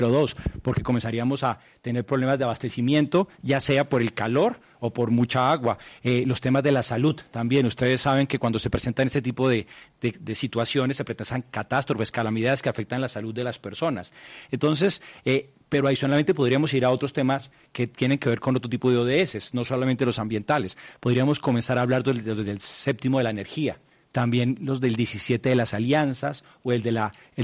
2, porque comenzaríamos a tener problemas de abastecimiento, ya sea por el calor o por mucha agua. Los temas de la salud también. Ustedes saben que cuando se presentan este tipo de situaciones, se presentan catástrofes, calamidades que afectan la salud de las personas. Entonces, pero adicionalmente podríamos ir a otros temas que tienen que ver con otro tipo de ODS, no solamente los ambientales. Podríamos comenzar a hablar del séptimo de la energía. También los del 17 de las alianzas o el del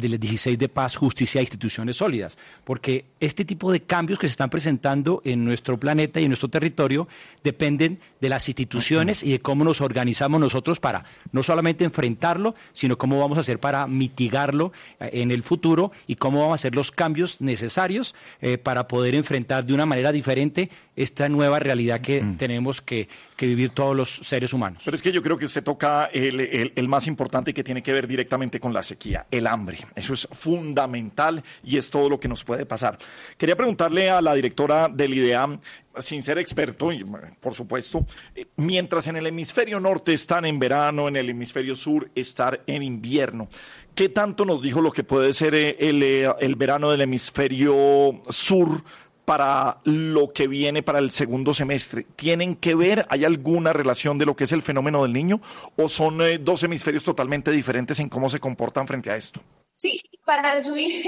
16 de paz, justicia e instituciones sólidas, porque este tipo de cambios que se están presentando en nuestro planeta y en nuestro territorio dependen de las instituciones y de cómo nos organizamos nosotros para no solamente enfrentarlo, sino cómo vamos a hacer para mitigarlo en el futuro y cómo vamos a hacer los cambios necesarios para poder enfrentar de una manera diferente esta nueva realidad que tenemos que vivir todos los seres humanos. Pero es que yo creo que usted toca el más importante, que tiene que ver directamente con la sequía, el hambre. Eso es fundamental y es todo lo que nos puede pasar. Quería preguntarle a la directora del IDEAM, sin ser experto, y, por supuesto, mientras en el hemisferio norte están en verano, en el hemisferio sur están en invierno, ¿qué tanto nos dijo lo que puede ser el verano del hemisferio sur para lo que viene para el segundo semestre? ¿Tienen que ver, hay alguna relación de lo que es el fenómeno del Niño, o son dos hemisferios totalmente diferentes en cómo se comportan frente a esto? Sí, para resumir,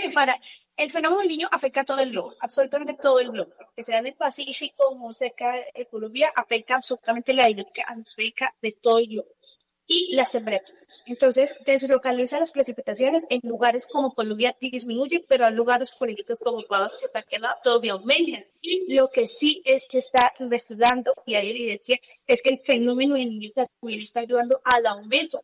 el fenómeno del Niño afecta a todo el globo, absolutamente todo el globo, que sea en el Pacífico, muy cerca de Colombia, afecta absolutamente la dinámica atmosférica de todo el globo y las temperaturas. Entonces, deslocaliza las precipitaciones en lugares como Colombia disminuye, pero en lugares políticos como Ecuador todavía aumentan. Y lo que sí se está investigando y hay evidencia es que el fenómeno del Niño también está ayudando al aumento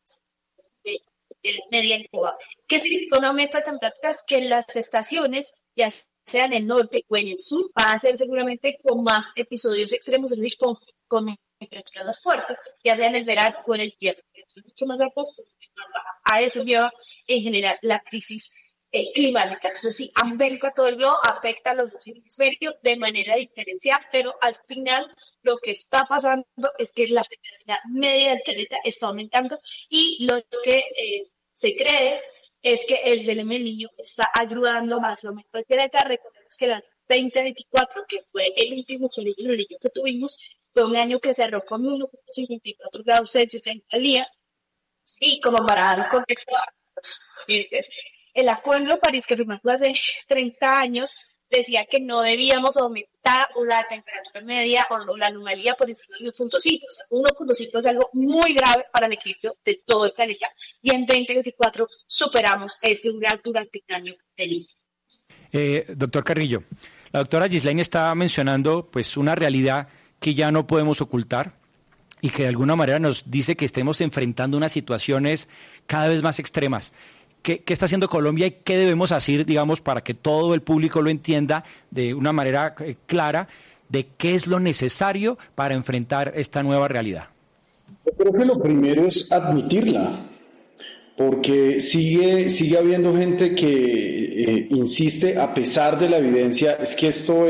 de media incubada. ¿Qué significa un aumento de temperaturas? Que las estaciones, ya sea en el norte o en el sur, van a ser seguramente con más episodios extremos, es decir, con temperaturas más fuertes, ya sea en el verano o en el invierno. Mucho más altos, mucho más bajas. A eso lleva en general la crisis climática. Entonces, sí, América, todo el globo, afecta a los dos hemisferios de manera diferencial, pero al final lo que está pasando es que la temperatura media del planeta está aumentando y lo que se cree es que el fenómeno del Niño está ayudando más al aumento del planeta. Recordemos que el año 2024, que fue el último fenómeno del Niño que tuvimos, fue un año que cerró con 1.54 grados Celsius en el día, y como para dar un contexto, el Acuerdo de París, que firmó hace 30 años, decía que no debíamos aumentar la temperatura media o la anomalía por encima de 1.5. O sea, 1.5 es algo muy grave para el equilibrio de todo el planeta, y en 2024 superamos este umbral durante el año del Niño. Doctor Carrillo, la doctora Ghislaine está mencionando pues una realidad que ya no podemos ocultar y que de alguna manera nos dice que estemos enfrentando unas situaciones cada vez más extremas. ¿Qué está haciendo Colombia y qué debemos hacer, digamos, para que todo el público lo entienda de una manera clara de qué es lo necesario para enfrentar esta nueva realidad? Yo creo que lo primero es admitirla, porque sigue habiendo gente que insiste, a pesar de la evidencia, es que esto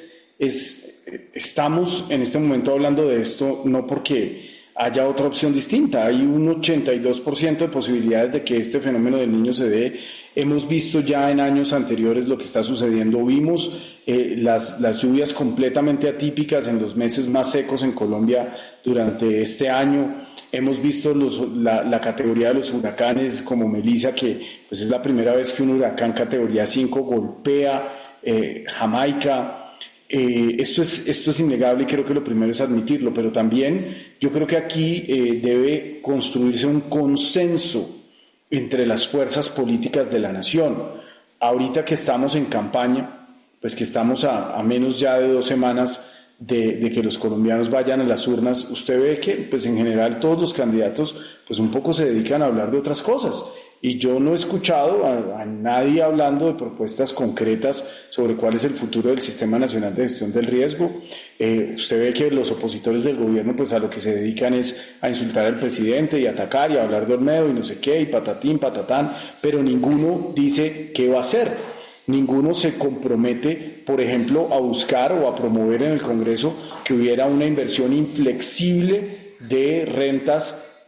estamos en este momento hablando de esto no porque haya otra opción distinta. Hay un 82% de posibilidades de que este fenómeno del Niño se dé. Hemos visto ya en años anteriores lo que está sucediendo. Vimos las lluvias completamente atípicas en los meses más secos en Colombia durante este año. Hemos visto la categoría de los huracanes como Melissa, que pues es la primera vez que un huracán categoría 5 golpea Jamaica. Esto es innegable y creo que lo primero es admitirlo, pero también yo creo que aquí debe construirse un consenso entre las fuerzas políticas de la nación. Ahorita que estamos en campaña, pues que estamos a menos ya de 2 semanas de que los colombianos vayan a las urnas, usted ve que pues en general todos los candidatos pues un poco se dedican a hablar de otras cosas. Y yo no he escuchado a nadie hablando de propuestas concretas sobre cuál es el futuro del Sistema Nacional de Gestión del Riesgo. Usted ve que los opositores del gobierno pues a lo que se dedican es a insultar al presidente y atacar y a hablar de Olmedo y no sé qué y patatín, patatán, pero ninguno dice qué va a hacer. Ninguno se compromete, por ejemplo, a buscar o a promover en el Congreso que hubiera una inversión inflexible de rentas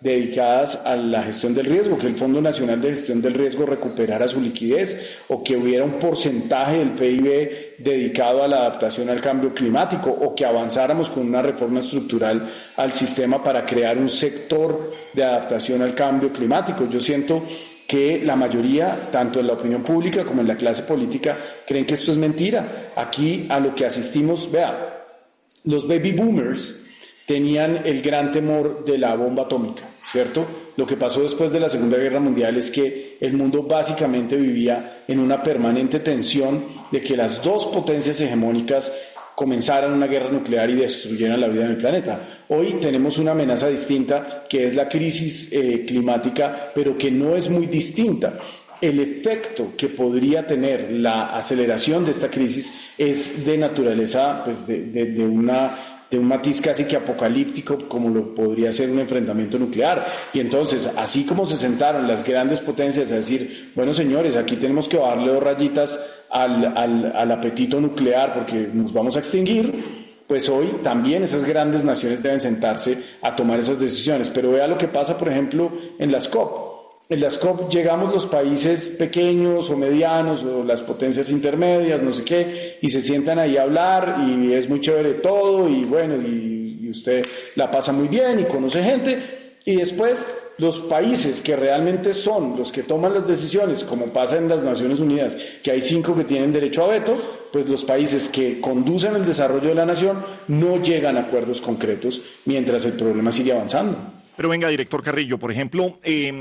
dedicadas a la gestión del riesgo, que el Fondo Nacional de Gestión del Riesgo recuperara su liquidez, o que hubiera un porcentaje del PIB dedicado a la adaptación al cambio climático, o que avanzáramos con una reforma estructural al sistema para crear un sector de adaptación al cambio climático. Yo siento que la mayoría, tanto en la opinión pública como en la clase política, creen que esto es mentira. Aquí a lo que asistimos, vea, los baby boomers tenían el gran temor de la bomba atómica, ¿cierto? Lo que pasó después de la Segunda Guerra Mundial es que el mundo básicamente vivía en una permanente tensión de que las dos potencias hegemónicas comenzaran una guerra nuclear y destruyeran la vida en el planeta. Hoy tenemos una amenaza distinta, que es la crisis climática, pero que no es muy distinta. El efecto que podría tener la aceleración de esta crisis es de naturaleza, pues de un matiz casi que apocalíptico, como lo podría ser un enfrentamiento nuclear. Y entonces, así como se sentaron las grandes potencias a decir, bueno, señores, aquí tenemos que bajarle 2 rayitas al apetito nuclear porque nos vamos a extinguir, pues hoy también esas grandes naciones deben sentarse a tomar esas decisiones. Pero vea lo que pasa, por ejemplo, en las COP. En las COP llegamos los países pequeños o medianos o las potencias intermedias, no sé qué, y se sientan ahí a hablar y es muy chévere todo y bueno, y usted la pasa muy bien y conoce gente, y después los países que realmente son los que toman las decisiones, como pasa en las Naciones Unidas, que hay 5 que tienen derecho a veto, pues los países que conducen el desarrollo de la nación no llegan a acuerdos concretos mientras el problema sigue avanzando. Pero venga, director Carrillo, por ejemplo,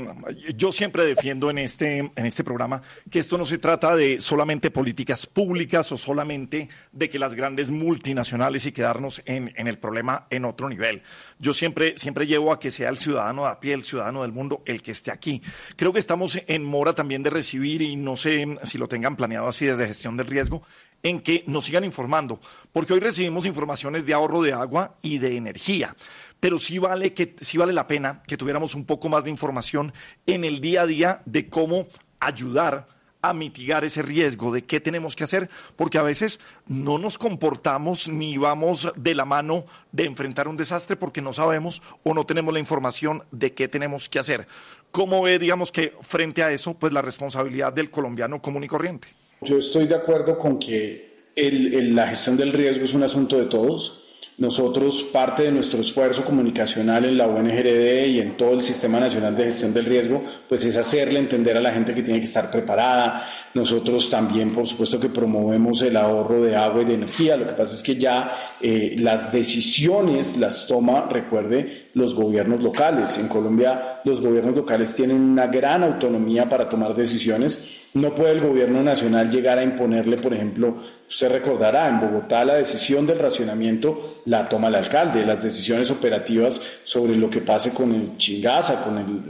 yo siempre defiendo en este programa que esto no se trata de solamente políticas públicas o solamente de que las grandes multinacionales y quedarnos en el problema en otro nivel. Yo siempre llevo a que sea el ciudadano de a pie, el ciudadano del mundo, el que esté aquí. Creo que estamos en mora también de recibir, y no sé si lo tengan planeado así desde gestión del riesgo, en que nos sigan informando, porque hoy recibimos informaciones de ahorro de agua y de energía, pero sí vale la pena que tuviéramos un poco más de información en el día a día de cómo ayudar a mitigar ese riesgo, de qué tenemos que hacer, porque a veces no nos comportamos ni vamos de la mano de enfrentar un desastre porque no sabemos o no tenemos la información de qué tenemos que hacer. ¿Cómo ve, digamos, que frente a eso, pues la responsabilidad del colombiano común y corriente? Yo estoy de acuerdo con que la gestión del riesgo es un asunto de todos. Nosotros, parte de nuestro esfuerzo comunicacional en la ONGRD y en todo el Sistema Nacional de Gestión del Riesgo, pues es hacerle entender a la gente que tiene que estar preparada. Nosotros también, por supuesto, que promovemos el ahorro de agua y de energía. Lo que pasa es que ya las decisiones las toma, recuerde, los gobiernos locales. En Colombia, los gobiernos locales tienen una gran autonomía para tomar decisiones. No puede el gobierno nacional llegar a imponerle, por ejemplo, usted recordará, en Bogotá la decisión del racionamiento la toma el alcalde, las decisiones operativas sobre lo que pase con el Chingaza,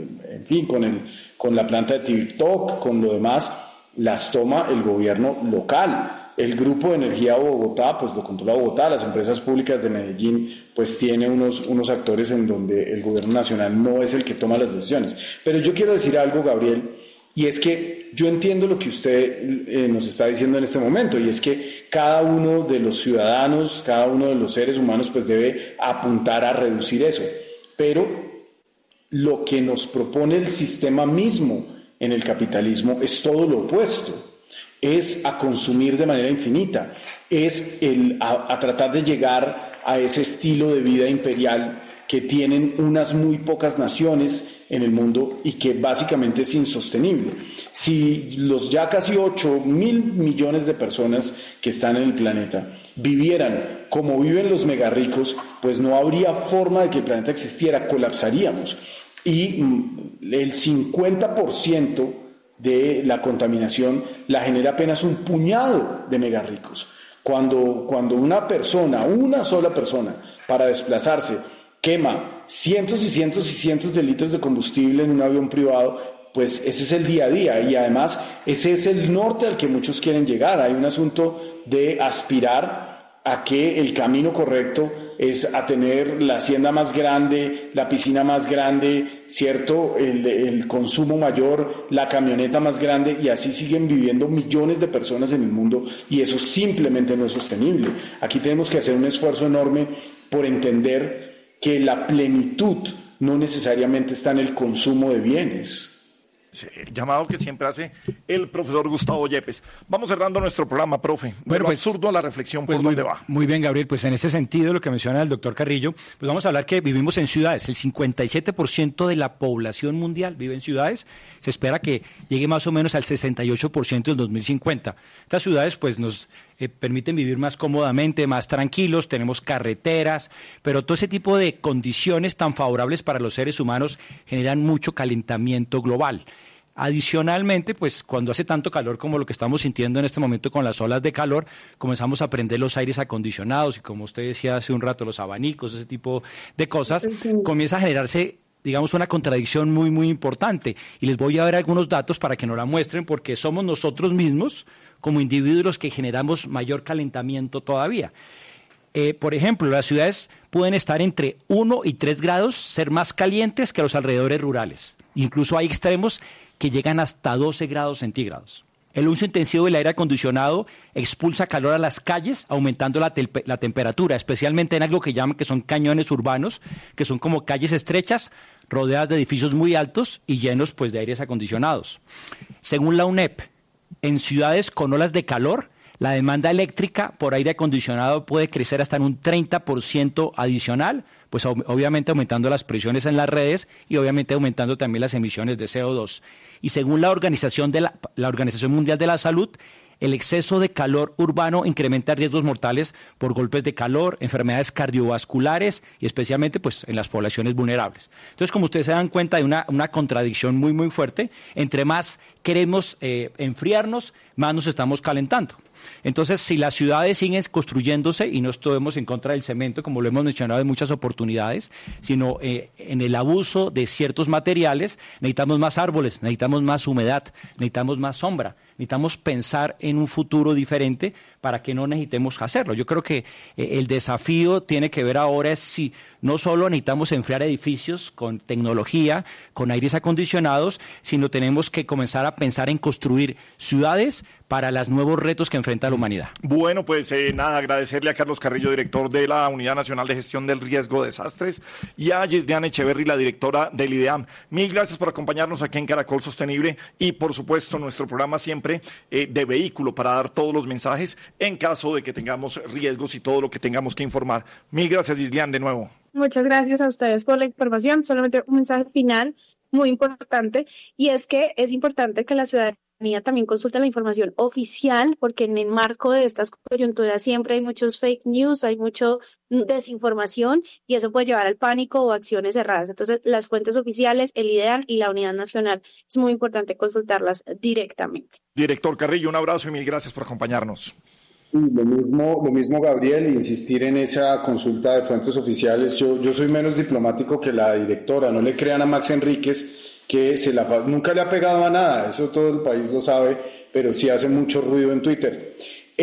con la planta de Tibitoc, con lo demás, las toma el gobierno local. El Grupo de Energía Bogotá, pues lo controla Bogotá. Las empresas públicas de Medellín, pues tiene unos actores en donde el gobierno nacional no es el que toma las decisiones. Pero yo quiero decir algo, Gabriel, y es que yo entiendo lo que usted nos está diciendo en este momento, y es que cada uno de los ciudadanos, cada uno de los seres humanos, pues debe apuntar a reducir eso. Pero lo que nos propone el sistema mismo en el capitalismo es todo lo opuesto. Es a consumir de manera infinita, es a tratar de llegar a ese estilo de vida imperial que tienen unas muy pocas naciones en el mundo y que básicamente es insostenible. Si los ya casi 8.000 millones de personas que están en el planeta vivieran como viven los megarricos, pues no habría forma de que el planeta existiera, colapsaríamos. Y el 50% de la contaminación la genera apenas un puñado de megarricos. Cuando una sola persona, para desplazarse, quema cientos y cientos y cientos de litros de combustible en un avión privado, pues ese es el día a día, y además ese es el norte al que muchos quieren llegar. Hay un asunto de aspirar a que el camino correcto es a tener la hacienda más grande, la piscina más grande, ¿cierto? El consumo mayor, la camioneta más grande, y así siguen viviendo millones de personas en el mundo, y eso simplemente no es sostenible. Aquí tenemos que hacer un esfuerzo enorme por entender que la plenitud no necesariamente está en el consumo de bienes. Sí, el llamado que siempre hace el profesor Gustavo Yepes. Vamos cerrando nuestro programa, profe. Bueno, pues, absurdo a la reflexión, ¿por dónde va? Muy bien, Gabriel. Pues en este sentido, lo que menciona el doctor Carrillo, pues vamos a hablar que vivimos en ciudades. El 57% de la población mundial vive en ciudades. Se espera que llegue más o menos al 68% en 2050. Estas ciudades, pues, nos permiten vivir más cómodamente, más tranquilos, tenemos carreteras, pero todo ese tipo de condiciones tan favorables para los seres humanos generan mucho calentamiento global. Adicionalmente, pues cuando hace tanto calor como lo que estamos sintiendo en este momento con las olas de calor, comenzamos a prender los aires acondicionados y, como usted decía hace un rato, los abanicos, ese tipo de cosas, comienza a generarse, digamos, una contradicción muy, muy importante. Y les voy a dar algunos datos para que nos la muestren, porque somos nosotros mismos, como individuos, los que generamos mayor calentamiento todavía. Por ejemplo, las ciudades pueden estar entre 1 y 3 grados, ser más calientes que los alrededores rurales. Incluso hay extremos que llegan hasta 12 grados centígrados. El uso intensivo del aire acondicionado expulsa calor a las calles, aumentando la temperatura, especialmente en algo que llaman que son cañones urbanos, que son como calles estrechas, rodeadas de edificios muy altos y llenos, pues, de aires acondicionados. Según la UNEP, en ciudades con olas de calor, la demanda eléctrica por aire acondicionado puede crecer hasta en un 30% adicional, pues obviamente aumentando las presiones en las redes y obviamente aumentando también las emisiones de CO2. Y según la Organización Mundial de la Salud, el exceso de calor urbano incrementa riesgos mortales por golpes de calor, enfermedades cardiovasculares y especialmente, pues, en las poblaciones vulnerables. Entonces, como ustedes se dan cuenta, hay una contradicción muy, muy fuerte. Entre más queremos enfriarnos, más nos estamos calentando. Entonces, si las ciudades siguen construyéndose, y no estamos en contra del cemento, como lo hemos mencionado en muchas oportunidades, sino en el abuso de ciertos materiales, necesitamos más árboles, necesitamos más humedad, necesitamos más sombra, necesitamos pensar en un futuro diferente para que no necesitemos hacerlo. Yo creo que el desafío tiene que ver ahora es si no solo necesitamos enfriar edificios con tecnología, con aires acondicionados, sino tenemos que comenzar a pensar en construir ciudades para los nuevos retos que enfrenta la humanidad. Bueno, pues nada, agradecerle a Carlos Carrillo, director de la Unidad Nacional de Gestión del Riesgo de Desastres, y a Yeslian Echeverry, la directora del IDEAM. Mil gracias por acompañarnos aquí en Caracol Sostenible y, por supuesto, nuestro programa siempre de vehículo para dar todos los mensajes en caso de que tengamos riesgos y todo lo que tengamos que informar. Mil gracias, Yeslian, de nuevo. Muchas gracias a ustedes por la información. Solamente un mensaje final muy importante, y es que es importante que la ciudadanía también consulte la información oficial, porque en el marco de estas coyunturas siempre hay muchos fake news, hay mucha desinformación, y eso puede llevar al pánico o acciones erradas. Entonces, las fuentes oficiales, el IDEAM y la Unidad Nacional, es muy importante consultarlas directamente. Director Carrillo, un abrazo y mil gracias por acompañarnos. Lo mismo, Gabriel, insistir en esa consulta de fuentes oficiales. Yo soy menos diplomático que la directora. No le crean a Max Enríquez que nunca le ha pegado a nada. Eso todo el país lo sabe, pero sí hace mucho ruido en Twitter.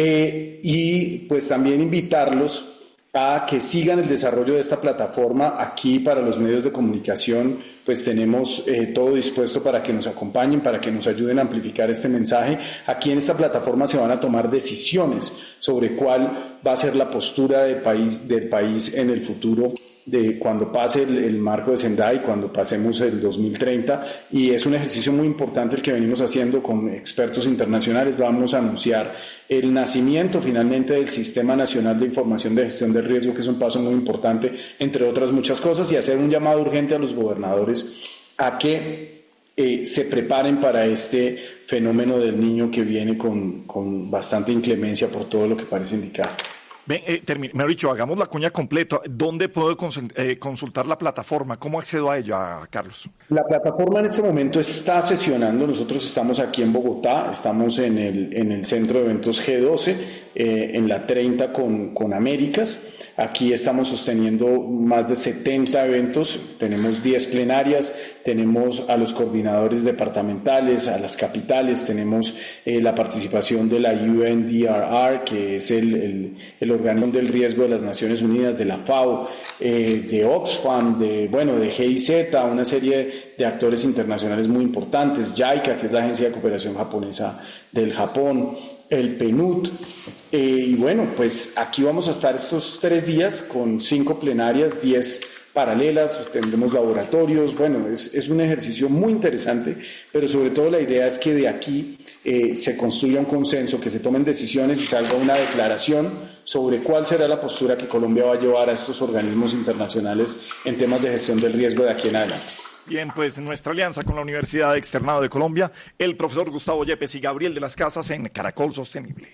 Y pues también invitarlos a que sigan el desarrollo de esta plataforma. Aquí para los medios de comunicación pues tenemos todo dispuesto para que nos acompañen, para que nos ayuden a amplificar este mensaje. Aquí en esta plataforma se van a tomar decisiones sobre cuál va a ser la postura del país en el futuro, de cuando pase el marco de Sendai, cuando pasemos el 2030, y es un ejercicio muy importante el que venimos haciendo con expertos internacionales. Vamos a anunciar el nacimiento finalmente del Sistema Nacional de Información de Gestión del Riesgo, que es un paso muy importante, entre otras muchas cosas, y hacer un llamado urgente a los gobernadores a que se preparen para este fenómeno del Niño que viene con bastante inclemencia por todo lo que parece indicar. Mejor dicho, hagamos la cuña completa. ¿Dónde puedo consultar la plataforma? ¿Cómo accedo a ella, Carlos? La plataforma en este momento está sesionando. Nosotros estamos aquí en Bogotá, estamos en el centro de eventos G12, en la 30 con Américas. Aquí estamos sosteniendo más de 70 eventos, tenemos 10 plenarias, tenemos a los coordinadores departamentales, a las capitales, tenemos la participación de la UNDRR, que es el organismo del riesgo de las Naciones Unidas, de la FAO, de Oxfam, de GIZ, una serie de actores internacionales muy importantes, JICA, que es la Agencia de Cooperación Japonesa del Japón, el PNUD, y bueno, pues aquí vamos a estar estos 3 días con 5 plenarias, 10 paralelas, tendremos laboratorios, bueno, es un ejercicio muy interesante, pero sobre todo la idea es que de aquí se construya un consenso, que se tomen decisiones y salga una declaración sobre cuál será la postura que Colombia va a llevar a estos organismos internacionales en temas de gestión del riesgo de aquí en adelante. Bien, pues en nuestra alianza con la Universidad Externado de Colombia, el profesor Gustavo Yepes y Gabriel de las Casas en Caracol Sostenible.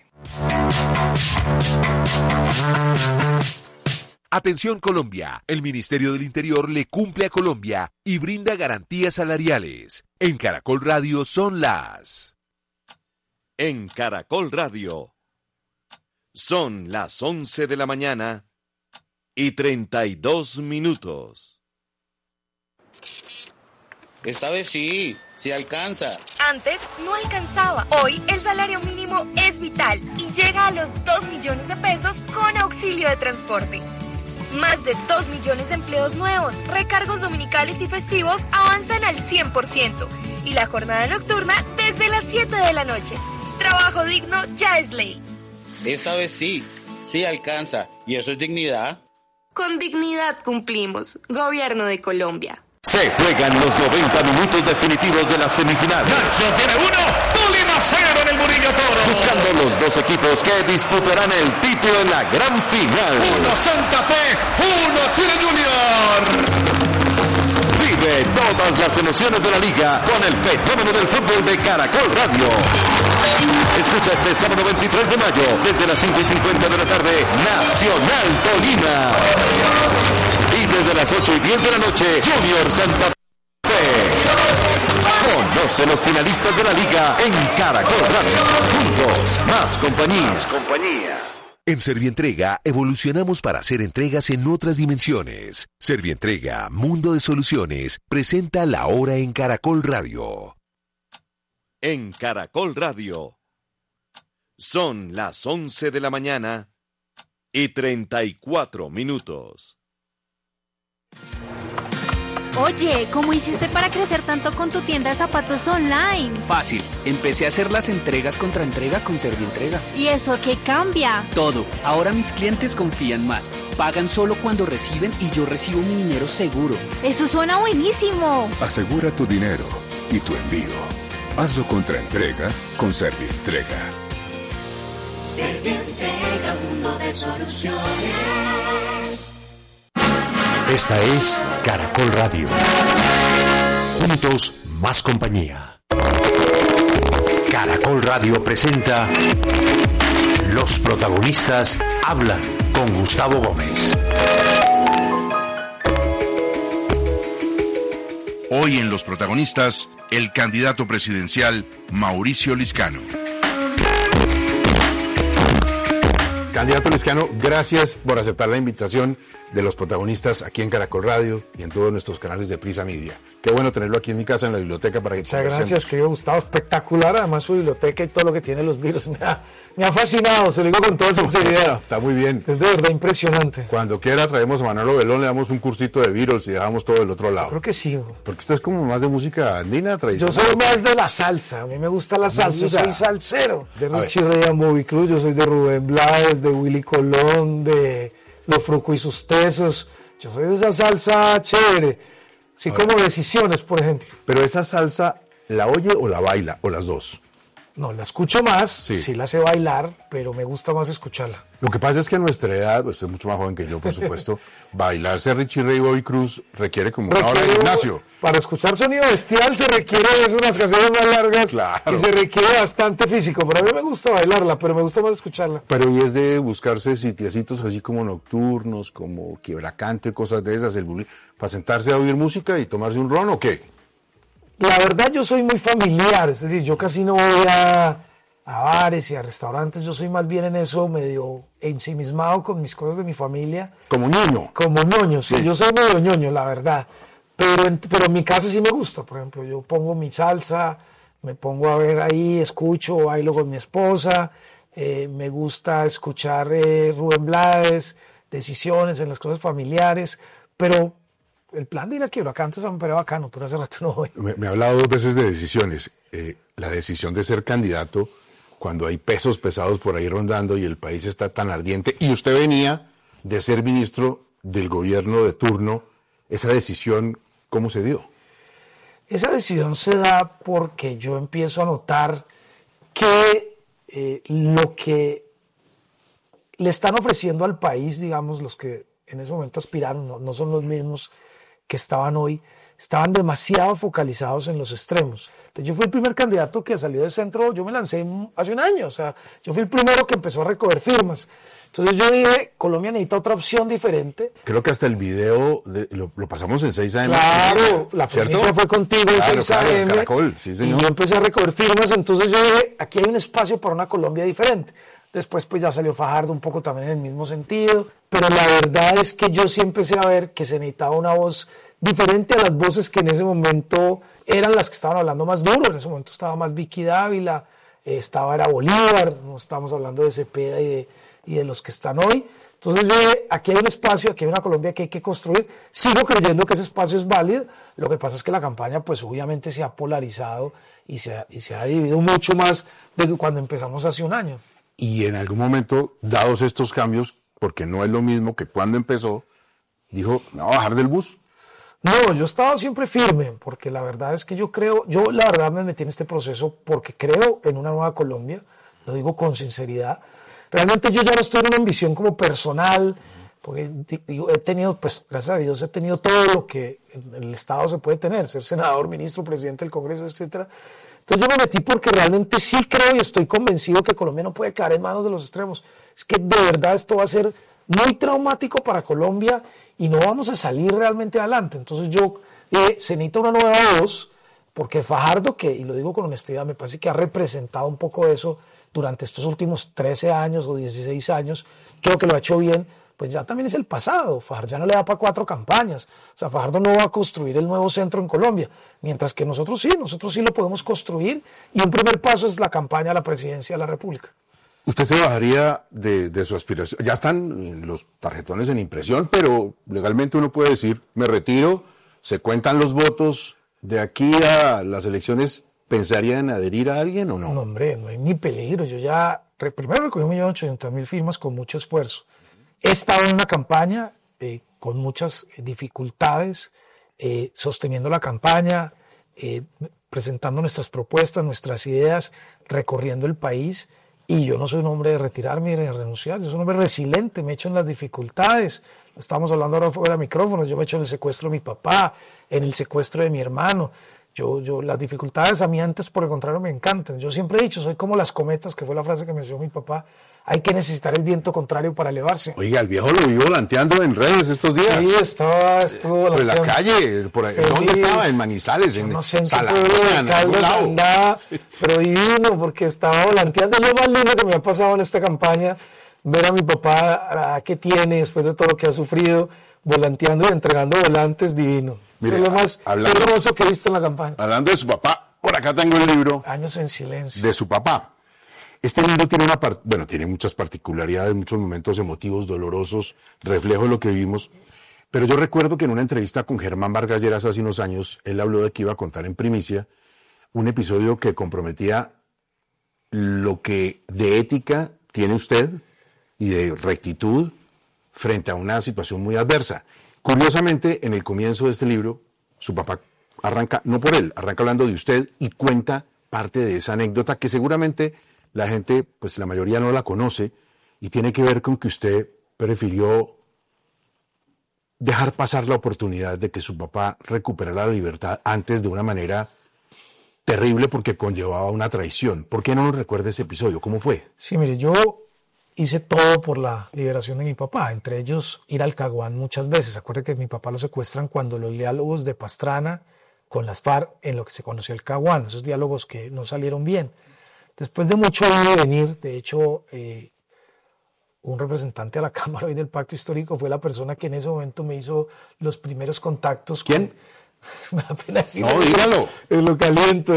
Atención Colombia, el Ministerio del Interior le cumple a Colombia y brinda garantías salariales. En Caracol Radio son las... En Caracol Radio son las 11 de la mañana y 32 minutos. Esta vez sí alcanza. Antes no alcanzaba. Hoy el salario mínimo es vital y llega a los 2 millones de pesos con auxilio de transporte. Más de 2 millones de empleos nuevos, recargos dominicales y festivos avanzan al 100% y la jornada nocturna desde las 7 de la noche. Trabajo digno ya es ley. Esta vez sí alcanza. ¿Y eso es dignidad? Con dignidad cumplimos. Gobierno de Colombia. Se juegan los 90 minutos definitivos de la semifinal. Nacho tiene uno, Tolima 0 en el Murillo Toro. Buscando los dos equipos que disputarán el título en la gran final. 1 Santa Fe, 1 Chile Junior. Vive todas las emociones de la liga con el fenómeno del fútbol de Caracol Radio. Escucha este sábado 23 de mayo, desde las 5:50 de la tarde, Nacional Tolima. Y desde las 8:10 de la noche, Junior Santa Fe. Conoce los finalistas de la liga en Caracol Radio. Juntos, más compañía. En Servientrega evolucionamos para hacer entregas en otras dimensiones. Servientrega, Mundo de Soluciones, presenta La Hora en Caracol Radio. En Caracol Radio son las 11 de la mañana y 34 minutos. Oye, ¿cómo hiciste para crecer tanto con tu tienda de zapatos online? Fácil, empecé a hacer las entregas contra entrega con Servientrega. ¿Y eso qué cambia? Todo, ahora mis clientes confían más, pagan solo cuando reciben y yo recibo mi dinero seguro. ¡Eso suena buenísimo! Asegura tu dinero y tu envío. Hazlo contra entrega con Servientrega. Servientrega, mundo de soluciones. Esta es Caracol Radio. Juntos, más compañía. Caracol Radio presenta Los protagonistas hablan con Gustavo Gómez. Hoy en Los protagonistas, el candidato presidencial Mauricio Liscano. Candidato Liscano, gracias por aceptar la invitación de Los protagonistas aquí en Caracol Radio y en todos nuestros canales de Prisa Media. Qué bueno tenerlo aquí en mi casa, en la biblioteca, para que muchas gracias, querido Gustavo, espectacular, además su biblioteca y todo lo que tiene los virus, me ha fascinado, se lo digo con toda sinceridad. Está muy bien. Es de verdad impresionante. Cuando quiera traemos a Manolo Belón, le damos un cursito de Beatles y dejamos todo del otro lado. Creo que sí. Porque usted es como más de música andina tradicional. Yo soy más de la salsa, a mí me gusta la salsa, yo soy salsero. De Richie Ray and Bobby Cruz, yo soy de Rubén Blades, de Willy Colón, de Los Fruco y sus Tesos. Yo soy de esa salsa chévere, sí, como Decisiones, por ejemplo. Pero esa salsa, ¿la oye o la baila, o las dos? No, la escucho más, sí la sé bailar, pero me gusta más escucharla. Lo que pasa es que a nuestra edad, usted es mucho más joven que yo, por supuesto, bailarse Richie Ray y Bobby Cruz requiere como una hora de gimnasio. Para escuchar Sonido Bestial se requiere unas canciones más largas, claro, y se requiere bastante físico. Pero a mí me gusta bailarla, pero me gusta más escucharla. Pero y es de buscarse sitiecitos así como nocturnos, como quiebracanto y cosas de esas, para sentarse a oír música y tomarse un ron, ¿o qué? La verdad yo soy muy familiar, es decir, yo casi no voy a bares y a restaurantes, yo soy más bien en eso medio ensimismado con mis cosas de mi familia. ¿Como ñoño? Como ñoño, sí, yo soy medio ñoño, la verdad. Pero en mi casa sí me gusta, por ejemplo, yo pongo mi salsa, me pongo a ver ahí, escucho, bailo con mi esposa, me gusta escuchar Rubén Blades, Decisiones en las cosas familiares, pero el plan de ir a Quiebracanto es un periodo bacano, pero hace rato no voy. Me ha hablado 2 veces de decisiones. La decisión de ser candidato, cuando hay pesos pesados por ahí rondando y el país está tan ardiente, y usted venía de ser ministro del gobierno de turno esa decisión, ¿cómo se dio? Esa decisión se da porque yo empiezo a notar que lo que le están ofreciendo al país, digamos, los que en ese momento aspiraron, no son los mismos que estaban hoy, estaban demasiado focalizados en los extremos. Entonces yo fui el primer candidato que salió del centro, yo me lancé hace un año, o sea, yo fui el primero que empezó a recoger firmas. Entonces yo dije, Colombia necesita otra opción diferente. Creo que hasta el video lo pasamos en 6 AM. Claro, la primicia fue contigo en 6 AM. Caracol, sí, señor. Y yo empecé a recoger firmas, entonces yo dije, aquí hay un espacio para una Colombia diferente. Después pues ya salió Fajardo un poco también en el mismo sentido, pero la verdad es que yo sí empecé a ver que se necesitaba una voz diferente a las voces que en ese momento eran las que estaban hablando más duro. En ese momento estaba más Vicky Dávila, era Bolívar, no estamos hablando de Cepeda y de los que están hoy. Entonces yo dije, aquí hay un espacio, aquí hay una Colombia que hay que construir. Sigo creyendo que ese espacio es válido. Lo que pasa es que la campaña pues obviamente se ha polarizado y se ha dividido mucho más de que cuando empezamos hace un año. Y en algún momento, dados estos cambios, porque no es lo mismo que cuando empezó, dijo, ¿me va a bajar del bus? No, yo he estado siempre firme, porque la verdad es que yo la verdad me metí en este proceso porque creo en una nueva Colombia, lo digo con sinceridad. Realmente yo ya no estoy en una ambición como personal, porque he tenido, pues gracias a Dios, he tenido todo lo que en el Estado se puede tener, ser senador, ministro, presidente del Congreso, etcétera. Entonces yo me metí porque realmente sí creo y estoy convencido que Colombia no puede caer en manos de los extremos. Es que de verdad esto va a ser muy traumático para Colombia y no vamos a salir realmente adelante. Entonces yo dije, se necesita una nueva voz, porque Fajardo, y lo digo con honestidad, me parece que ha representado un poco eso durante estos últimos 13 años o 16 años, creo que lo ha hecho bien, pues ya también es el pasado. Fajardo ya no le da para 4 campañas. O sea, Fajardo no va a construir el nuevo centro en Colombia, mientras que nosotros sí lo podemos construir, y un primer paso es la campaña a la presidencia de la República. ¿Usted se bajaría de su aspiración? Ya están los tarjetones en impresión, pero legalmente uno puede decir, me retiro, se cuentan los votos, de aquí a las elecciones, ¿pensaría en adherir a alguien o no? No, hombre, no hay ni peligro. Yo ya, primero recogí 1.800.000 firmas con mucho esfuerzo. He estado en una campaña con muchas dificultades, sosteniendo la campaña, presentando nuestras propuestas, nuestras ideas, recorriendo el país. Y yo no soy un hombre de retirarme ni de renunciar, yo soy un hombre resiliente, me he hecho en las dificultades. Estamos hablando ahora fuera de micrófonos, yo me he hecho en el secuestro de mi papá, en el secuestro de mi hermano. Las dificultades a mí antes, por el contrario, me encantan. Yo siempre he dicho, soy como las cometas, que fue la frase que me enseñó mi papá. Hay que necesitar el viento contrario para elevarse. Oiga, el viejo lo vi volanteando en redes estos días. Sí, estuvo volanteando. En la calle, por ahí, ¿dónde estaba? En Manizales, en no sé, en algún lado. Andaba, sí. Pero divino, porque estaba volanteando. Es lo más lindo que me ha pasado en esta campaña, ver a mi papá, qué tiene después de todo lo que ha sufrido, volanteando y entregando volantes, divino. Mire, es lo más hermoso que he visto en la campaña. Hablando de su papá, por acá tengo el libro. Años en silencio. De su papá. Este libro tiene tiene muchas particularidades, muchos momentos emotivos, dolorosos, reflejo de lo que vivimos. Pero yo recuerdo que en una entrevista con Germán Vargas Lleras hace unos años, él habló de que iba a contar en primicia un episodio que comprometía lo que de ética tiene usted y de rectitud frente a una situación muy adversa. Curiosamente, en el comienzo de este libro, su papá arranca, no por él, arranca hablando de usted y cuenta parte de esa anécdota que seguramente la gente, pues la mayoría no la conoce, y tiene que ver con que usted prefirió dejar pasar la oportunidad de que su papá recuperara la libertad antes de una manera terrible porque conllevaba una traición. ¿Por qué no nos recuerda ese episodio? ¿Cómo fue? Sí, mire, yo hice todo por la liberación de mi papá, entre ellos ir al Caguán muchas veces. Acuérdate que mi papá lo secuestran cuando los diálogos de Pastrana con las FARC, en lo que se conoció el Caguán, esos diálogos que no salieron bien. Después de mucho ir y venir, de hecho, un representante a la Cámara hoy del Pacto Histórico fue la persona que en ese momento me hizo los primeros contactos. ¿Quién? Me da pena decirlo. No, dígalo. Lo caliento,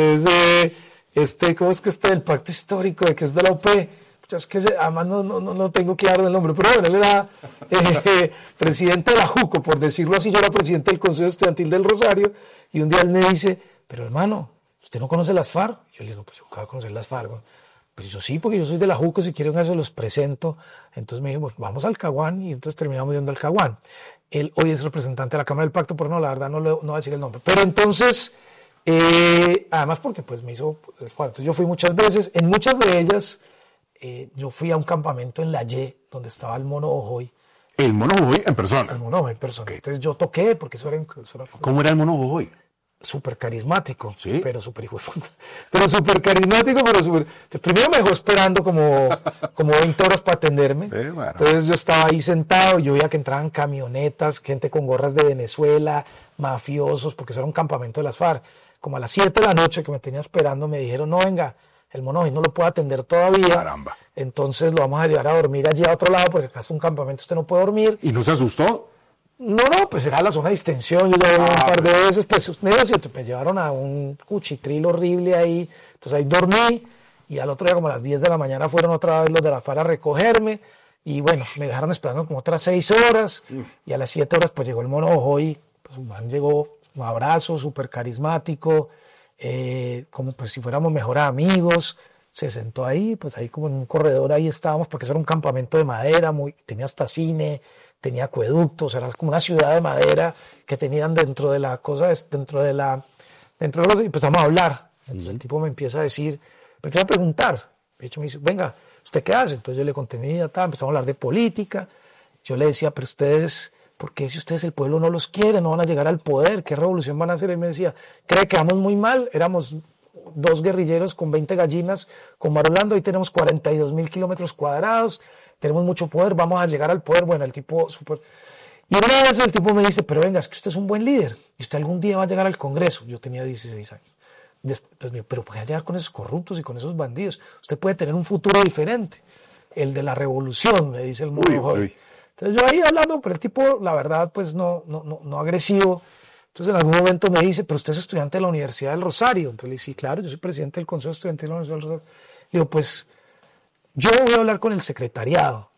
¿cómo es que está del Pacto Histórico, de que es de la OP? Es que además no tengo claro el nombre, pero bueno, él era presidente de la JUCO, por decirlo así. Yo era presidente del Consejo Estudiantil del Rosario, y un día él me dice, pero hermano, ¿usted no conoce las FARC? Yo le digo, pues yo acabo de conocer las FARC. Pues yo sí, porque yo soy de la Juco, si quieren eso los presento. Entonces me dijo, pues vamos al Caguán, y entonces terminamos yendo al Caguán. Él hoy es representante de la Cámara del Pacto, pero no, la verdad no voy a decir el nombre. Pero entonces, además porque pues me hizo, entonces yo fui muchas veces, en muchas de ellas, yo fui a un campamento en La Y, donde estaba el Mono Jojoy. ¿El Mono Jojoy en persona? El Mono Jojoy en persona. Entonces yo toqué, porque eso era... ¿Cómo era el Mono Jojoy? Súper carismático, ¿sí? Pero súper hijo de puta. Pero súper carismático, pero súper... Primero me dejó esperando como 20 horas para atenderme. Sí, bueno. Entonces yo estaba ahí sentado y yo veía que entraban camionetas, gente con gorras de Venezuela, mafiosos, porque eso era un campamento de las FARC. Como a las 7 de la noche que me tenía esperando, me dijeron, no, venga, el Mono hoy no lo puedo atender todavía. Caramba. Entonces lo vamos a llevar a dormir allí a otro lado, porque acá es un campamento, usted no puede dormir. ¿Y no se asustó? No, pues era la zona de distensión, yo ya un par de veces, pues me llevaron a un cuchitril horrible ahí, entonces ahí dormí, y al otro día como a las 10 de la mañana fueron otra vez los de la FARC a recogerme, y bueno, me dejaron esperando como otras 6 horas, y a las 7 horas pues llegó el Mono Jojoy, pues un man llegó, un abrazo, súper carismático, como pues si fuéramos mejores amigos, se sentó ahí, pues ahí como en un corredor ahí estábamos, porque eso era un campamento de madera, tenía hasta cine, tenía acueductos, era como una ciudad de madera que tenían dentro de la cosa, y empezamos a hablar. Entonces el tipo me empieza a decir, me empieza a preguntar, de hecho me dice, venga, ¿usted qué hace? Entonces yo le conté mi vida, empezamos a hablar de política, yo le decía, pero ustedes, ¿por qué si ustedes el pueblo no los quiere, no van a llegar al poder? ¿Qué revolución van a hacer? Él me decía, ¿cree que vamos muy mal? Éramos 2 guerrilleros con 20 gallinas, con Marulando, hoy tenemos 42.000 kilómetros cuadrados, tenemos mucho poder, vamos a llegar al poder. Bueno, el tipo súper... Y una vez el tipo me dice, pero venga, es que usted es un buen líder y usted algún día va a llegar al Congreso. Yo tenía 16 años. Después, pero puede llegar con esos corruptos y con esos bandidos. Usted puede tener un futuro diferente. El de la revolución, me dice el Mono Jojoy. Entonces yo ahí hablando, pero el tipo, la verdad, pues no agresivo. Entonces en algún momento me dice, pero usted es estudiante de la Universidad del Rosario. Entonces le dije, sí, claro, yo soy presidente del Consejo Estudiantil de la Universidad del Rosario. Le digo, pues yo voy a hablar con el secretariado,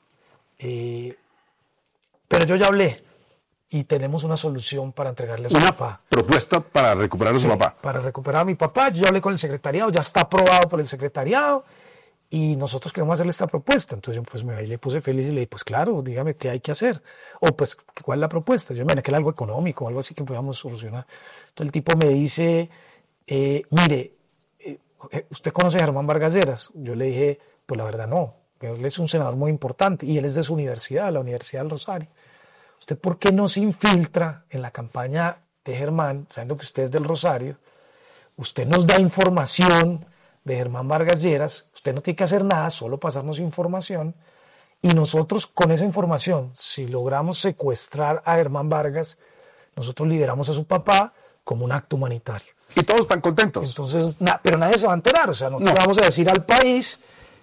pero yo ya hablé y tenemos una solución para entregarle a su papá. Propuesta para recuperar a su papá. Para recuperar a mi papá, yo ya hablé con el secretariado, ya está aprobado por el secretariado y nosotros queremos hacerle esta propuesta. Entonces yo pues le puse feliz y le dije, pues claro, dígame qué hay que hacer. O pues, ¿cuál es la propuesta? Yo me que era algo económico, algo así que podíamos solucionar. Entonces el tipo me dice, mire, ¿usted conoce a Germán Vargas Lleras? Yo le dije, pues la verdad no, pero él es un senador muy importante y él es de su universidad, la Universidad del Rosario. ¿Usted por qué no se infiltra en la campaña de Germán, sabiendo que usted es del Rosario? Usted nos da información de Germán Vargas Lleras, usted no tiene que hacer nada, solo pasarnos información, y nosotros con esa información, si logramos secuestrar a Germán Vargas, nosotros liberamos a su papá como un acto humanitario. Y todos están contentos. Entonces, pero nadie se va a enterar, o sea, nosotros vamos a decir al país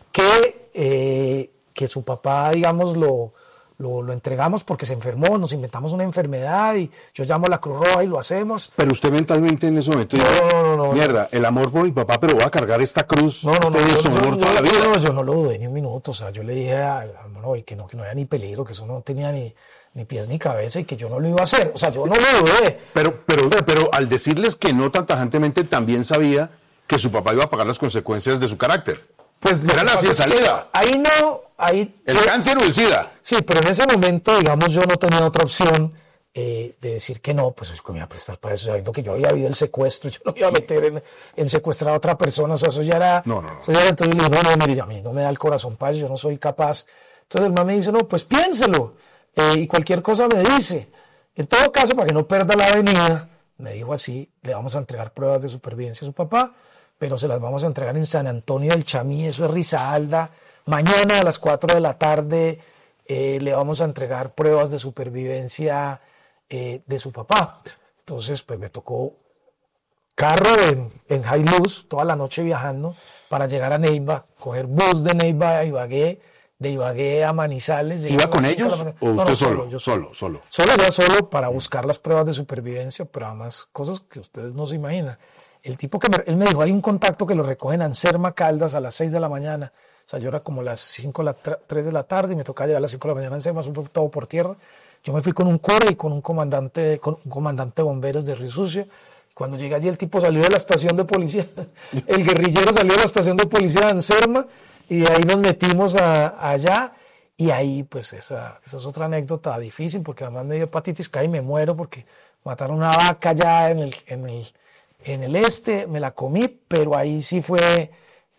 que su papá, digamos, lo entregamos porque se enfermó, nos inventamos una enfermedad y yo llamo a la Cruz Roja y lo hacemos. Pero usted mentalmente en ese momento no, mierda, el amor por mi papá, pero voy a cargar esta cruz. Toda la vida. Yo no lo dudé ni un minuto, o sea, yo le dije que no había ni peligro, que eso no tenía ni pies ni cabeza y que yo no lo iba a hacer, o sea, yo no lo dudé. Pero al decirles que no tan tajantemente, también sabía que su papá iba a pagar las consecuencias de su carácter. Pues era la salida. ¿El cáncer o el SIDA? Sí, pero en ese momento, digamos, yo no tenía otra opción de decir que no, pues es que me iba a prestar para eso, sabiendo que yo había habido el secuestro, yo no me iba a meter en secuestrar a otra persona, o sea, eso ya era... Eso ya era, entonces yo le digo, no, mire, a mí no me da el corazón para eso, yo no soy capaz. Entonces el man me dice, no, pues piénselo, y cualquier cosa me dice. En todo caso, para que no pierda la avenida, me dijo así, le vamos a entregar pruebas de supervivencia a su papá, pero se las vamos a entregar en San Antonio del Chamí, eso es Risaralda. Mañana a las 4 de la tarde le vamos a entregar pruebas de supervivencia de su papá. Entonces, pues me tocó carro en Hilux, toda la noche viajando para llegar a Neiva, coger bus de Neiva a Ibagué, de Ibagué a Manizales. ¿Iba con ellos o usted solo? Solo para buscar las pruebas de supervivencia, pero además cosas que ustedes no se imaginan. El tipo él me dijo, hay un contacto que lo recogen en Anserma Caldas a las 6 de la mañana. O sea, yo era como las 3 de la tarde y me tocaba llegar a las 5 de la mañana en Anserma, eso fue todo por tierra. Yo me fui con un cura y con un comandante de bomberos de Río Sucio. Cuando llegué allí, el tipo salió de la estación de policía, el guerrillero salió de la estación de policía de Anserma, y de ahí nos metimos allá, y ahí, pues, esa es otra anécdota difícil, porque además me dio hepatitis K y me muero, porque mataron una vaca allá en el este, me la comí, pero ahí sí fue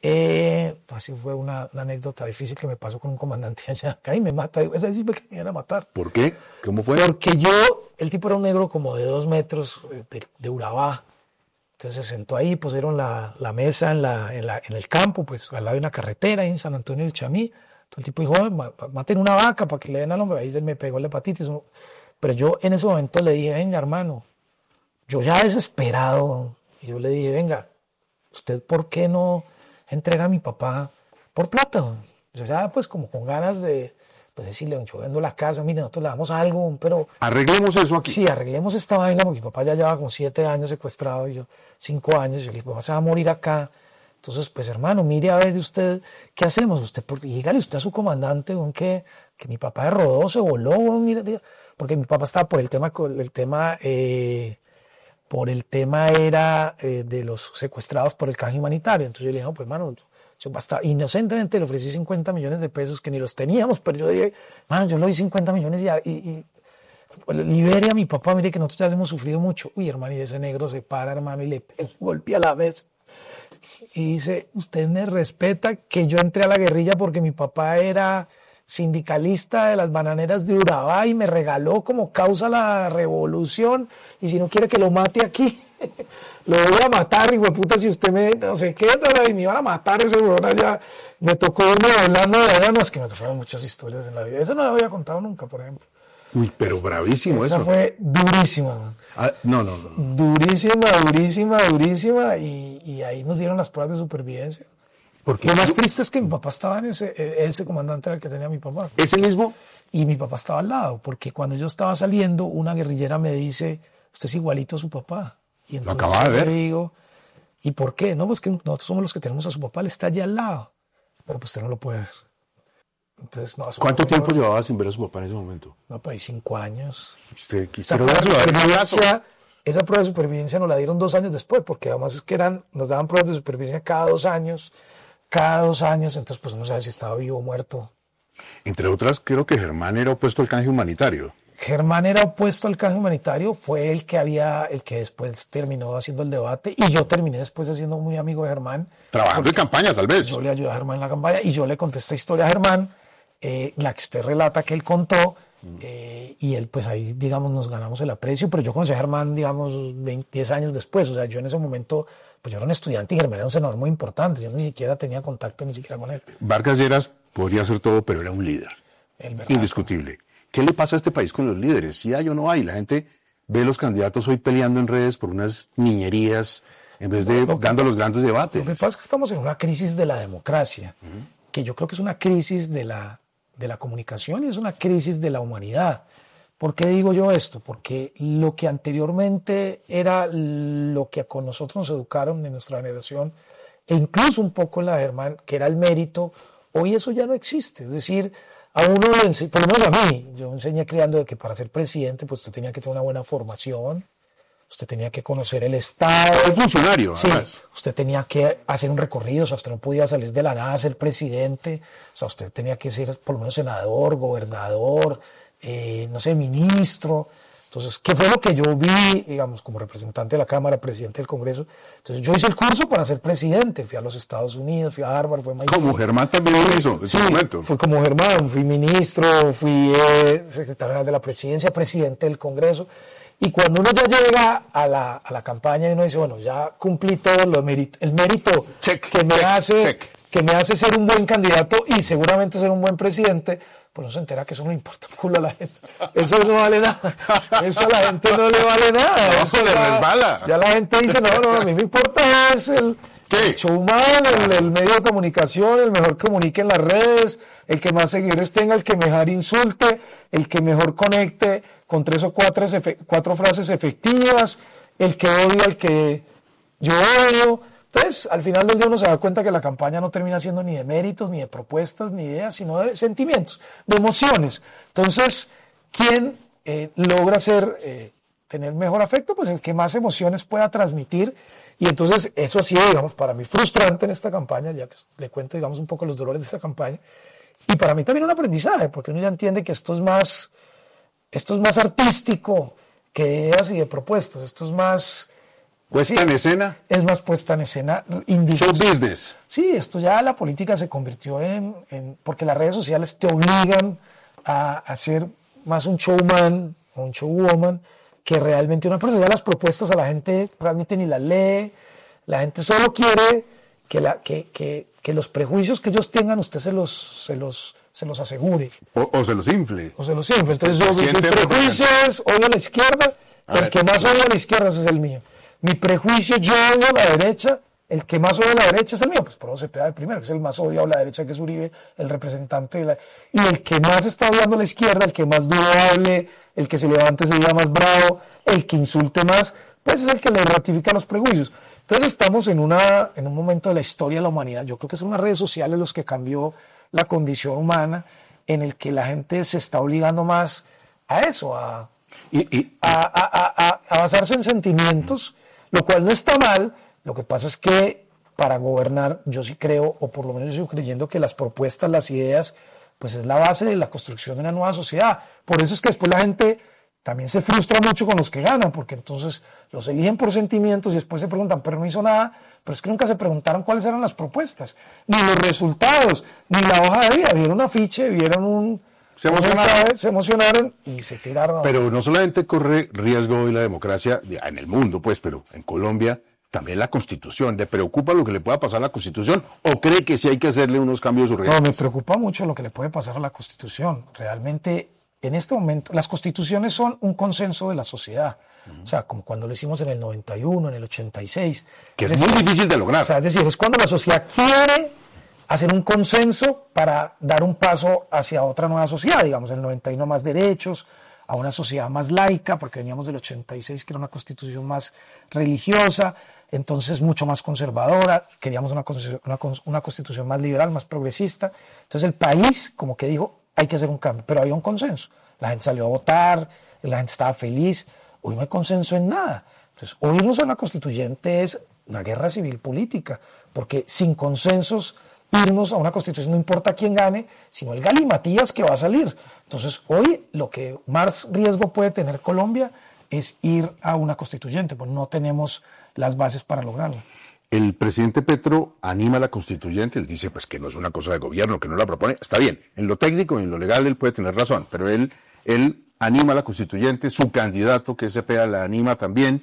una anécdota difícil que me pasó con un comandante allá, y me mata, esa sí me querían a matar. ¿Por qué? ¿Cómo fue? Porque el tipo era un negro como de 2 metros de Urabá, entonces se sentó ahí, pusieron la mesa en el campo, pues al lado de una carretera, ahí en San Antonio del Chamí, entonces el tipo dijo, maten una vaca para que le den al hombre, ahí me pegó la hepatitis, pero yo en ese momento le dije, venga hermano, yo ya desesperado, y yo le dije, venga, ¿usted por qué no entrega a mi papá por plata? Yo ya pues como con ganas de decirle, yo vendo la casa, mire, nosotros le damos algo, pero... Arreglemos eso aquí. Sí, arreglemos esta vaina, porque mi papá ya llevaba como 7 años secuestrado, y yo 5 años, y yo le dije, papá se va a morir acá. Entonces, pues hermano, mire a ver usted, ¿qué hacemos? Usted, dígale usted a su comandante, que mi papá de rodó, se voló, mire, porque mi papá estaba por el tema era de los secuestrados por el canje humanitario. Entonces yo le dije, no, pues hermano, yo inocentemente le ofrecí 50 millones de pesos que ni los teníamos, pero yo dije, mano, yo le doy 50 millones y libere a mi papá, mire que nosotros ya hemos sufrido mucho. Uy, hermano, y ese negro se para, hermano, y le golpea a la vez. Y dice, usted me respeta que yo entré a la guerrilla porque mi papá era sindicalista de las bananeras de Urabá y me regaló como causa la revolución, y si no quiere que lo mate aquí, lo voy a matar, hijo de puta, si usted no sé qué, y me iban a matar ese huevón allá. Me tocó irme hablando de allá, no, es que me tocaron muchas historias en la vida, eso no lo había contado nunca, por ejemplo. Uy, pero bravísimo esa eso. Fue durísima. No. Durísima, y ahí nos dieron las pruebas de supervivencia. Lo más triste es que mi papá estaba en ese comandante era el que tenía mi papá. ¿Ese mismo? Y mi papá estaba al lado, porque cuando yo estaba saliendo, una guerrillera me dice, usted es igualito a su papá. Y entonces lo acaba de ver. Yo le digo, ¿y por qué? No, pues que nosotros somos los que tenemos a su papá, él está allá al lado. Pero pues usted no lo puede ver. Entonces, no, ¿cuánto tiempo llevaba sin ver a su papá en ese momento? No, pues 5 años. Usted esa prueba de supervivencia nos la dieron 2 años después, porque además es que nos daban pruebas de supervivencia cada 2 años, entonces pues no sabe si estaba vivo o muerto. Entre otras, creo que Germán era opuesto al canje humanitario. Germán era opuesto al canje humanitario, fue el que después terminó haciendo el debate, y yo terminé después siendo muy amigo de Germán. Trabajando en campaña, tal vez. Yo le ayudé a Germán en la campaña, y yo le conté esta historia a Germán, la que usted relata que él contó, y él pues ahí, digamos, nos ganamos el aprecio, pero yo conocí a Germán, digamos, 10 años después, o sea, yo en ese momento, pues yo era un estudiante y Germán era un senador muy importante, yo ni siquiera tenía contacto ni siquiera con él. Vargas Lleras podría hacer todo, pero era un líder, indiscutible. ¿Qué le pasa a este país con los líderes? Si hay o no hay, la gente ve los candidatos hoy peleando en redes por unas niñerías en vez de dando los grandes debates. Lo que pasa es que estamos en una crisis de la democracia, que yo creo que es una crisis de la comunicación y es una crisis de la humanidad. ¿Por qué digo yo esto? Porque lo que anteriormente era lo que con nosotros nos educaron en nuestra generación, e incluso un poco en la de Germán, que era el mérito, hoy eso ya no existe. Es decir, a uno, por lo menos a mí, yo enseñé criando de que para ser presidente pues usted tenía que tener una buena formación, usted tenía que conocer el Estado. Ser funcionario, sí, además. Usted tenía que hacer un recorrido, o sea, usted no podía salir de la nada a ser presidente, o sea, usted tenía que ser por lo menos senador, gobernador, no sé, ministro. Entonces, ¿qué fue lo que yo vi, digamos, como representante de la Cámara, presidente del Congreso? Entonces, yo hice el curso para ser presidente, fui a los Estados Unidos, fui a Harvard, fui a Miami. Como Germán también lo hizo en ese momento. Fui como Germán, fui ministro, fui secretario general de la presidencia, presidente del Congreso. Y cuando uno ya llega a la campaña y uno dice, bueno, ya cumplí todo el mérito que me hace ser un buen candidato y seguramente ser un buen presidente, pues no se entera que eso no le importa un culo a la gente. Eso no vale nada. Eso a la gente no le vale nada. No, se le resbala. Ya la gente dice, no, a mí me importa es el showman, el medio de comunicación, el mejor que comunique en las redes, el que más seguidores tenga, el que mejor insulte, el que mejor conecte con 3 o 4 frases efectivas, el que odia al que yo odio. Entonces, al final del día uno se da cuenta que la campaña no termina siendo ni de méritos, ni de propuestas, ni de ideas, sino de sentimientos, de emociones. Entonces, ¿quién logra ser tener mejor afecto, pues el que más emociones pueda transmitir. Y entonces eso ha sido, digamos, para mí frustrante en esta campaña, ya que le cuento, digamos, un poco los dolores de esta campaña. Y para mí también un aprendizaje, porque uno ya entiende que esto es más artístico que de ideas y de propuestas. Esto es más... ¿Puesta en escena? Es más puesta en escena. Show business. Sí, esto ya la política se convirtió porque las redes sociales te obligan a ser más un showman o un showwoman que realmente una persona. Ya las propuestas a la gente realmente ni las lee. La gente solo quiere que los prejuicios que ellos tengan usted se los asegure. O se los infle. O se los infle. Entonces mi prejuicio es odio a la izquierda, el que más odia a la izquierda ese es el mío. Mi prejuicio, yo odio a la derecha, el que más odia a la derecha es el mío. Pues por eso Cepeda de primero, que es el más odiado a la derecha, que es Uribe, el representante y el que más está odiando a la izquierda, el que más duro hable, el que se levante se diga más bravo, el que insulte más, pues es el que le ratifica los prejuicios. Entonces estamos en un momento de la historia de la humanidad. Yo creo que son las redes sociales los que cambió la condición humana, en el que la gente se está obligando más a eso, a basarse en sentimientos, lo cual no está mal. Lo que pasa es que para gobernar yo sí creo, o por lo menos yo sigo creyendo que las propuestas, las ideas, pues es la base de la construcción de una nueva sociedad. Por eso es que después la gente también se frustra mucho con los que ganan, porque entonces los eligen por sentimientos y después se preguntan, pero no hizo nada. Pero es que nunca se preguntaron cuáles eran las propuestas, ni los resultados, ni la hoja de vida. Vieron un afiche, vieron un... Se emocionaron y se tiraron. Pero no solamente corre riesgo hoy la democracia en el mundo, pues, pero en Colombia también la Constitución. ¿Le preocupa lo que le pueda pasar a la Constitución o cree que sí hay que hacerle unos cambios urgentes? No, me preocupa mucho lo que le puede pasar a la Constitución. Realmente, en este momento, las constituciones son un consenso de la sociedad. O sea, como cuando lo hicimos en el 91, en el 86. Que es muy difícil de lograr. O sea, es decir, es cuando la sociedad quiere hacer un consenso para dar un paso hacia otra nueva sociedad, digamos, en el 91 más derechos, a una sociedad más laica, porque veníamos del 86, que era una constitución más religiosa, entonces mucho más conservadora, queríamos una constitución más liberal, más progresista. Entonces el país como que dijo, hay que hacer un cambio, pero había un consenso. La gente salió a votar, la gente estaba feliz. Hoy no hay consenso en nada. Entonces, hoy irnos a una constituyente es una guerra civil política, porque sin consensos irnos a una constitución no importa quién gane, sino el galimatías que va a salir. Entonces, hoy lo que más riesgo puede tener Colombia es ir a una constituyente, pues no tenemos las bases para lograrlo. El presidente Petro anima a la constituyente, él dice pues que no es una cosa de gobierno, que no la propone. Está bien, en lo técnico y en lo legal él puede tener razón, pero él anima a la constituyente, su candidato, que es Cepeda, la anima también.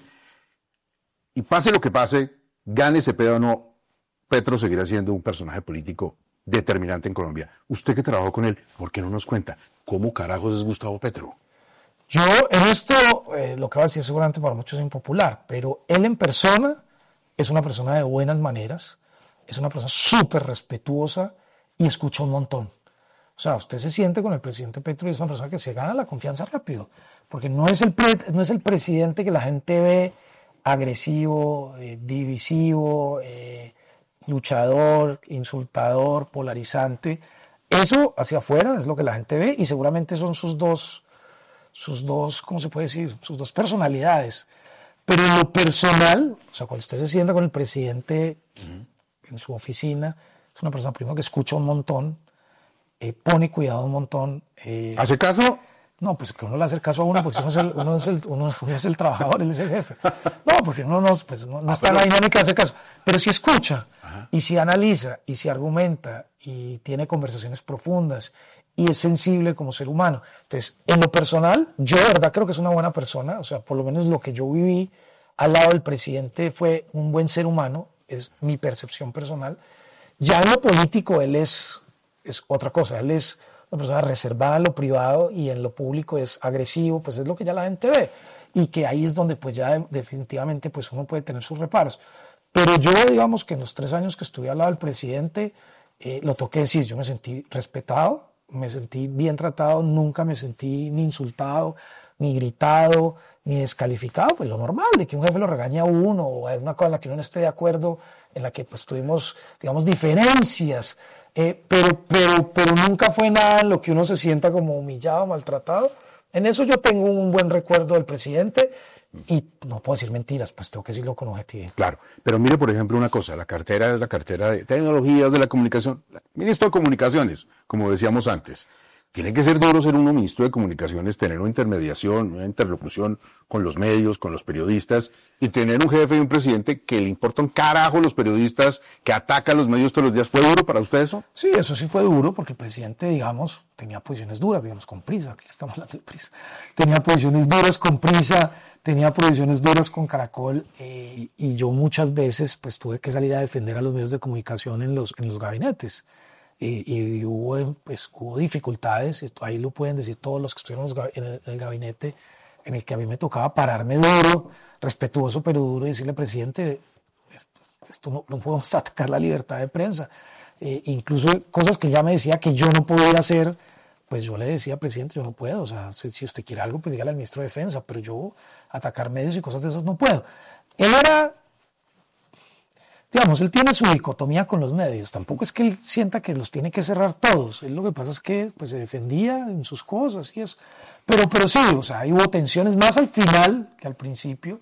Y pase lo que pase, gane Cepeda o no, Petro seguirá siendo un personaje político determinante en Colombia. Usted que trabajó con él, ¿por qué no nos cuenta cómo carajos es Gustavo Petro? Yo en esto, lo que va a decir seguramente para muchos es impopular, pero él en persona es una persona de buenas maneras, es una persona súper respetuosa y escucha un montón. O sea, usted se siente con el presidente Petro y es una persona que se gana la confianza rápido, porque no es el presidente que la gente ve agresivo, divisivo, luchador, insultador, polarizante. Eso hacia afuera es lo que la gente ve y seguramente son sus dos, ¿cómo se puede decir? Sus dos personalidades. Pero en lo personal, o sea, cuando usted se sienta con el presidente en su oficina, es una persona primero que escucha un montón, pone cuidado un montón. ¿Hace caso? No, pues que uno le hace caso a uno, porque uno es el trabajador, él es el jefe. No, porque uno no está en la dinámica de hacer caso. Pero si escucha, y si analiza, y si argumenta, y tiene conversaciones profundas, y es sensible como ser humano. Entonces, en lo personal, yo de verdad creo que es una buena persona. O sea, por lo menos lo que yo viví al lado del presidente fue un buen ser humano, es mi percepción personal. Ya en lo político, él es otra cosa. Él es una persona reservada en lo privado y en lo público es agresivo, pues es lo que ya la gente ve. Y que ahí es donde pues ya definitivamente pues uno puede tener sus reparos. Pero yo, digamos que en los 3 años que estuve al lado del presidente, lo toqué decir, yo me sentí respetado, me sentí bien tratado, nunca me sentí ni insultado, ni gritado, ni descalificado, pues lo normal, de que un jefe lo regañe a uno, o hay una cosa en la que uno no esté de acuerdo, en la que pues tuvimos, digamos, diferencias, pero nunca fue nada en lo que uno se sienta como humillado, maltratado, En eso yo tengo un buen recuerdo del presidente y no puedo decir mentiras, pues tengo que decirlo con objetividad. Claro, pero mire, por ejemplo, una cosa, la cartera es la cartera de tecnologías de la comunicación, ministro de Comunicaciones, como decíamos antes. Tiene que ser duro ser uno ministro de Comunicaciones, tener una intermediación, una interlocución con los medios, con los periodistas, y tener un jefe y un presidente que le importa un carajo los periodistas, que ataca a los medios todos los días. ¿Fue duro para usted eso? Sí, eso sí fue duro, porque el presidente, digamos, tenía posiciones duras, digamos, con Prisa, aquí estamos hablando de Prisa. Tenía posiciones duras con Prisa, tenía posiciones duras con Caracol, y yo muchas veces pues tuve que salir a defender a los medios de comunicación en los gabinetes. Y hubo dificultades, ahí lo pueden decir todos los que estuvieron en el gabinete, en el que a mí me tocaba pararme duro, respetuoso pero duro, y decirle, presidente, esto no podemos atacar la libertad de prensa. Incluso cosas que ya me decía que yo no podía hacer, pues yo le decía, presidente, yo no puedo, o sea, si usted quiere algo, pues dígale al ministro de Defensa, pero yo atacar medios y cosas de esas no puedo. Él era... Digamos, él tiene su dicotomía con los medios, tampoco es que él sienta que los tiene que cerrar todos, él lo que pasa es que pues, se defendía en sus cosas y eso, pero sí, o sea, hubo tensiones más al final que al principio,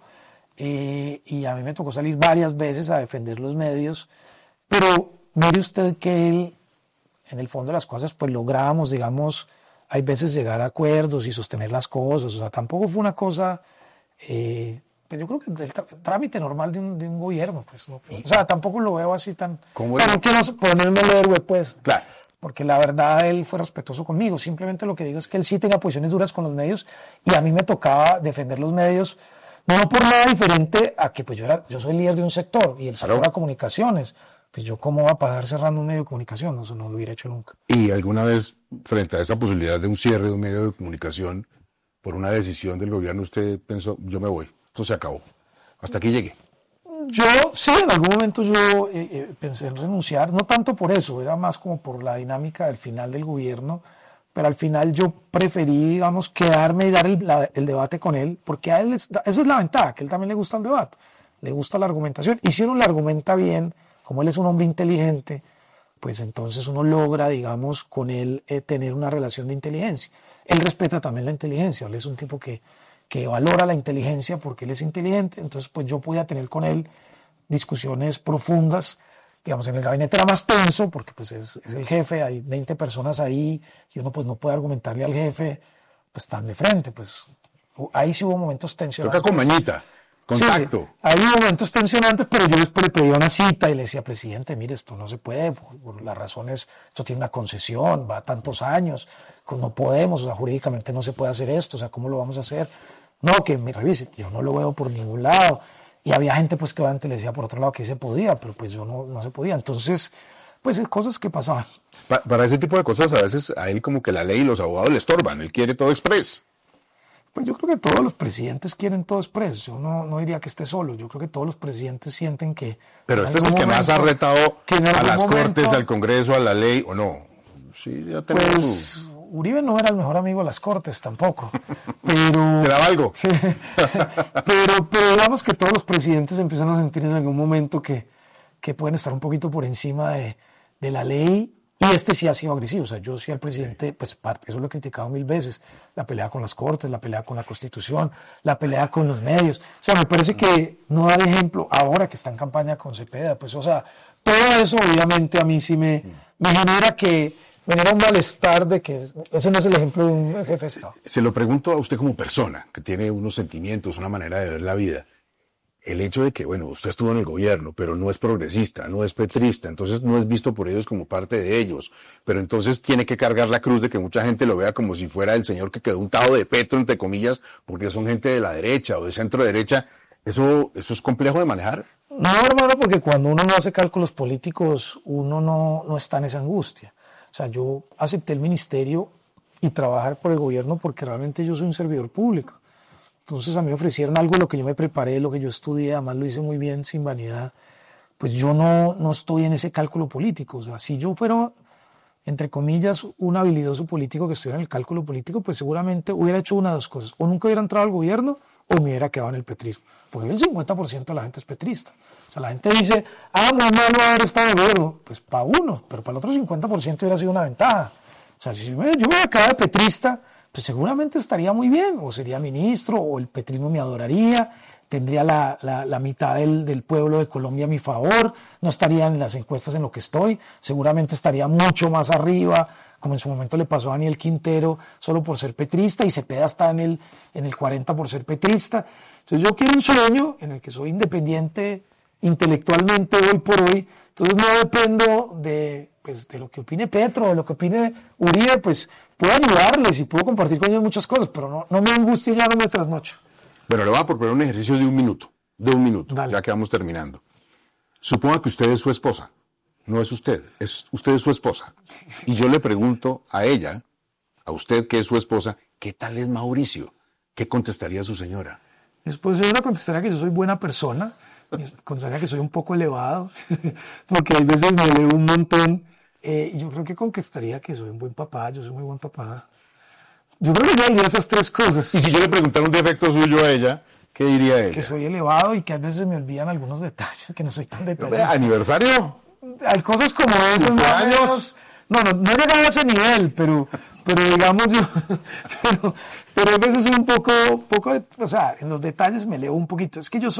y a mí me tocó salir varias veces a defender los medios, pero mire usted que él, en el fondo de las cosas, pues logramos, digamos, hay veces llegar a acuerdos y sostener las cosas, o sea, tampoco fue una cosa... yo creo que el trámite normal de un gobierno, pues, no, o sea, tampoco lo veo así tan... O sea, no quiero ponerme el héroe, pues, claro, porque la verdad él fue respetuoso conmigo, simplemente lo que digo es que él sí tenía posiciones duras con los medios y a mí me tocaba defender los medios, no por nada diferente a que pues yo soy líder de un sector y el sector de comunicaciones, pues yo cómo va a pasar cerrando un medio de comunicación, eso no lo hubiera hecho nunca. ¿Y alguna vez, frente a esa posibilidad de un cierre de un medio de comunicación, por una decisión del gobierno, usted pensó, yo me voy? Esto se acabó. Hasta aquí llegué. Yo, sí, en algún momento yo pensé en renunciar, no tanto por eso, era más como por la dinámica del final del gobierno, pero al final yo preferí, digamos, quedarme y dar el debate con él, porque a él esa es la ventaja, que a él también le gusta el debate, le gusta la argumentación, y si uno le argumenta bien, como él es un hombre inteligente, pues entonces uno logra, digamos, con él tener una relación de inteligencia. Él respeta también la inteligencia, él es un tipo que valora la inteligencia porque él es inteligente, entonces pues yo podía tener con él discusiones profundas, digamos, en el gabinete era más tenso porque pues es el jefe, hay 20 personas ahí y uno pues no puede argumentarle al jefe pues tan de frente, pues ahí sí hubo momentos tensionantes. Toca con mañita, contacto. Sí, ahí hubo momentos tensionantes, pero yo después le pedí una cita y le decía, presidente, mire, esto no se puede, por las razones, esto tiene una concesión, va a tantos años, no podemos, o sea, jurídicamente no se puede hacer esto, o sea, ¿cómo lo vamos a hacer? No, que me revise, yo no lo veo por ningún lado. Y había gente pues que antes le decía por otro lado que se podía, pero pues yo no se podía. Entonces, pues cosas que pasaban. Para ese tipo de cosas a veces a él como que la ley y los abogados le estorban, él quiere todo express. Pues yo creo que todos los presidentes quieren todo express, yo no diría que esté solo, yo creo que todos los presidentes sienten que... Pero este es el que más ha retado a las Cortes, al Congreso, a la ley, ¿o no? Sí, ya tenemos pues, Uribe no era el mejor amigo de las Cortes tampoco, pero... ¿Se daba algo? Sí, pero digamos que todos los presidentes empiezan a sentir en algún momento que pueden estar un poquito por encima de la ley, y este sí ha sido agresivo, o sea, yo sí al presidente, pues eso lo he criticado 1000 veces, la pelea con las Cortes, la pelea con la Constitución, la pelea con los medios, o sea, me parece que no da el ejemplo ahora que está en campaña con Cepeda, pues o sea, todo eso obviamente a mí sí me genera un malestar de que ese no es el ejemplo de un jefe de Estado. Se lo pregunto a usted como persona, que tiene unos sentimientos, una manera de ver la vida. El hecho de que, bueno, usted estuvo en el gobierno, pero no es progresista, no es petrista, entonces no es visto por ellos como parte de ellos, pero entonces tiene que cargar la cruz de que mucha gente lo vea como si fuera el señor que quedó untado de Petro, entre comillas, porque son gente de la derecha o de centro derecha. ¿Eso es complejo de manejar? No, hermano, porque cuando uno no hace cálculos políticos, uno no está en esa angustia. O sea, yo acepté el ministerio y trabajar por el gobierno porque realmente yo soy un servidor público. Entonces a mí me ofrecieron algo, lo que yo me preparé, lo que yo estudié, además lo hice muy bien, sin vanidad. Pues yo no estoy en ese cálculo político. O sea, si yo fuera, entre comillas, un habilidoso político que estuviera en el cálculo político, pues seguramente hubiera hecho una de dos cosas. O nunca hubiera entrado al gobierno o me hubiera quedado en el petrismo. Porque el 50% de la gente es petrista. O sea, la gente dice, muy malo haber estado en el gobierno. Pues para uno, pero para el otro 50% hubiera sido una ventaja. O sea, si yo me hubiera quedado de petrista, pues seguramente estaría muy bien, o sería ministro, o el petrismo me adoraría, tendría la mitad del pueblo de Colombia a mi favor, no estaría en las encuestas en lo que estoy, seguramente estaría mucho más arriba, como en su momento le pasó a Daniel Quintero solo por ser petrista, y Cepeda está en el 40 por ser petrista. Entonces yo quiero un sueño en el que soy independiente intelectualmente hoy por hoy, entonces no dependo de lo que opine Petro, de lo que opine Uribe, pues puedo ayudarles y puedo compartir con ellos muchas cosas, pero no me angustie ya, no me trasnocho. Pero le voy a proponer un ejercicio de un minuto, Dale. Ya que vamos terminando. Suponga que usted es su esposa, no es usted es su esposa. Y yo le pregunto a ella, a usted que es su esposa, ¿qué tal es Mauricio? ¿Qué contestaría su señora? Mi esposa contestaría que yo soy buena persona, contestaría que soy un poco elevado, porque hay veces me elevo un montón. Yo creo que contestaría que soy un buen papá, yo soy muy buen papá. Yo creo que yo diría esas tres cosas. Y si yo le preguntara un defecto suyo a ella, ¿qué diría ella? Que soy elevado y que a veces me olvidan algunos detalles, que no soy tan detallista. ¿Aniversario? Hay cosas como esas. ¿Cumpleaños? No he llegado a ese nivel, pero digamos yo, pero a veces soy un poco, o sea, en los detalles me elevo un poquito. Es que yo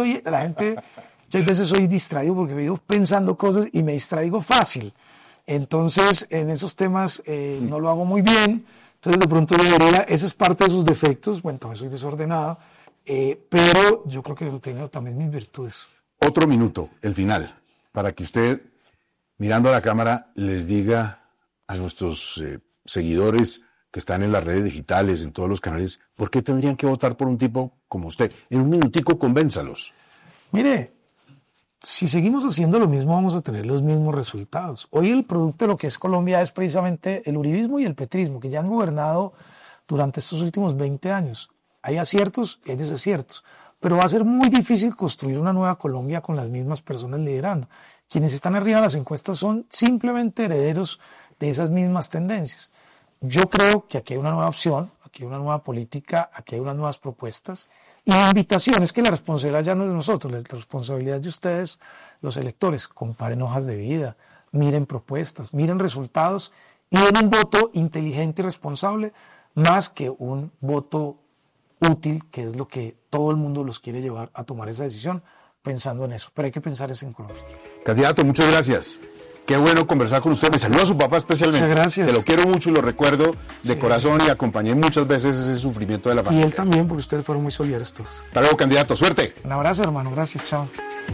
a veces soy distraído porque me vivo pensando cosas y me distraigo fácil. Entonces, en esos temas no lo hago muy bien. Entonces, de pronto yo diría, esa es parte de sus defectos. Bueno, también soy desordenado, pero yo creo que he tenido también mis virtudes. Otro minuto, el final, para que usted, mirando a la cámara, les diga a nuestros seguidores que están en las redes digitales, en todos los canales, ¿por qué tendrían que votar por un tipo como usted? En un minutico, convénzalos. Mire, si seguimos haciendo lo mismo, vamos a tener los mismos resultados. Hoy el producto de lo que es Colombia es precisamente el uribismo y el petrismo, que ya han gobernado durante estos últimos 20 años. Hay aciertos y hay desaciertos, pero va a ser muy difícil construir una nueva Colombia con las mismas personas liderando. Quienes están arriba en las encuestas son simplemente herederos de esas mismas tendencias. Yo creo que aquí hay una nueva opción, aquí hay una nueva política, aquí hay unas nuevas propuestas. Y la invitación es que la responsabilidad ya no es de nosotros, la responsabilidad es de ustedes, los electores. Comparen hojas de vida, miren propuestas, miren resultados y den un voto inteligente y responsable más que un voto útil, que es lo que todo el mundo los quiere llevar a tomar esa decisión pensando en eso. Pero hay que pensar eso en Colombia. Candidato, muchas gracias. Qué bueno conversar con usted. Me saluda a su papá especialmente. Muchas gracias. Te lo quiero mucho y lo recuerdo de corazón y acompañé muchas veces ese sufrimiento de la familia. Y él también, porque ustedes fueron muy solidarios todos. Hasta luego, candidato. Suerte. Un abrazo, hermano. Gracias. Chao.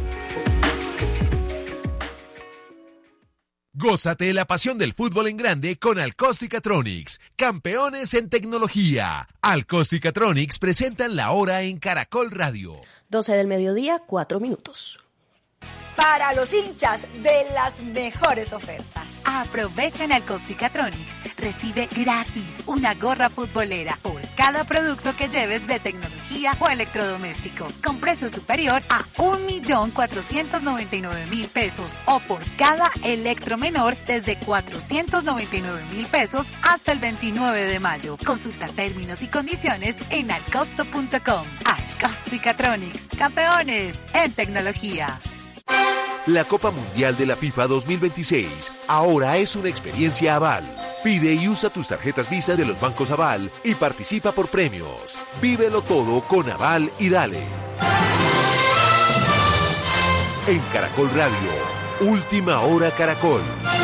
Gózate la pasión del fútbol en grande con Alcostica-Tronics, campeones en tecnología. Alcostica-Tronics presentan la hora en Caracol Radio. 12 del mediodía, 4 minutos. Para los hinchas de las mejores ofertas. Aprovecha en Alcostica-Tronics. Recibe gratis una gorra futbolera por cada producto que lleves de tecnología o electrodoméstico, con precio superior a 1.499.000 pesos, o por cada electro menor desde 499.000 pesos hasta el 29 de mayo. Consulta términos y condiciones en alcosto.com. Alcostica-Tronics, campeones en tecnología. La Copa Mundial de la FIFA 2026 ahora es una experiencia Aval. Pide y usa tus tarjetas Visa de los bancos Aval y participa por premios. Vívelo todo con Aval y dale. En Caracol Radio, Última Hora Caracol.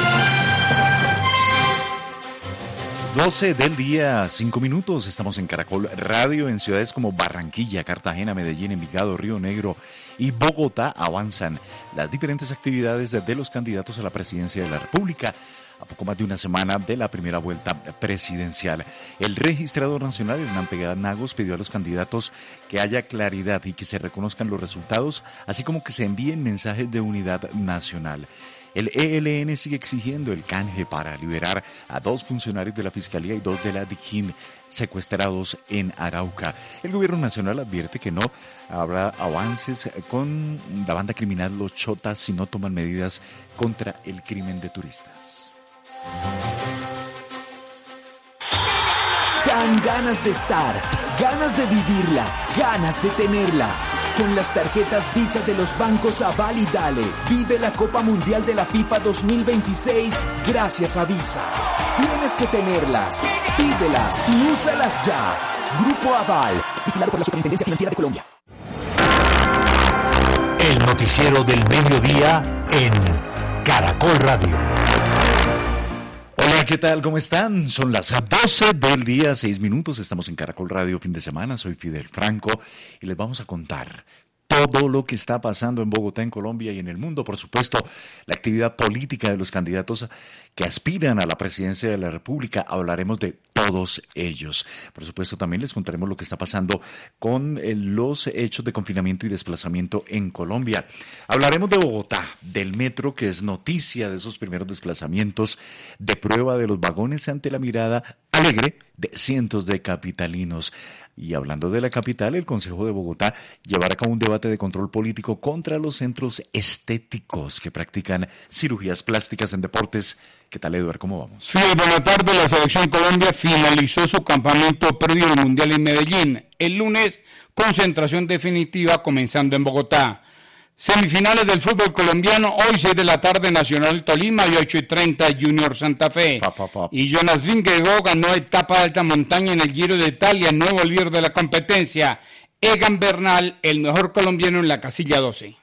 12 del día, 5 minutos. Estamos en Caracol Radio. En ciudades como Barranquilla, Cartagena, Medellín, Envigado, Río Negro y Bogotá avanzan las diferentes actividades de los candidatos a la presidencia de la República, a poco más de una semana de la primera vuelta presidencial. El registrador nacional, Hernán Pegada Nagos, pidió a los candidatos que haya claridad y que se reconozcan los resultados, así como que se envíen mensajes de unidad nacional. El ELN sigue exigiendo el canje para liberar a 2 funcionarios de la Fiscalía y 2 de la DIJÍN secuestrados en Arauca. El gobierno nacional advierte que no habrá avances con la banda criminal Los Chotas si no toman medidas contra el crimen de turistas. Dan ganas de estar, ganas de vivirla, ganas de tenerla. Con las tarjetas Visa de los bancos Aval y Dale, vive la Copa Mundial de la FIFA 2026 gracias a Visa. tienes que tenerlas. Pídelas y úsalas ya. Grupo Aval, vigilado por la Superintendencia Financiera de Colombia. El noticiero del mediodía en Caracol Radio. Hola, ¿qué tal? ¿Cómo están? Son las 12 del día, 6 minutos. Estamos en Caracol Radio fin de semana. Soy Fidel Franco y les vamos a contar todo lo que está pasando en Bogotá, en Colombia y en el mundo. Por supuesto, la actividad política de los candidatos que aspiran a la presidencia de la República. Hablaremos de todos ellos. Por supuesto, también les contaremos lo que está pasando con los hechos de confinamiento y desplazamiento en Colombia. Hablaremos de Bogotá, del metro, que es noticia de esos primeros desplazamientos, de prueba de los vagones ante la mirada alegre de cientos de capitalinos. Y hablando de la capital, el Consejo de Bogotá llevará a cabo un debate de control político contra los centros estéticos que practican cirugías plásticas en deportes. ¿Qué tal, Eduardo? ¿Cómo vamos? Sí, buenas tardes. La selección Colombia finalizó su campamento previo al Mundial en Medellín. El lunes, concentración definitiva comenzando en Bogotá. Semifinales del fútbol colombiano, hoy 6 de la tarde, Nacional Tolima y 8:30 Junior Santa Fe. Y Jonas Vingegaard ganó etapa de alta montaña en el Giro de Italia, nuevo líder de la competencia. Egan Bernal, el mejor colombiano en la casilla 12.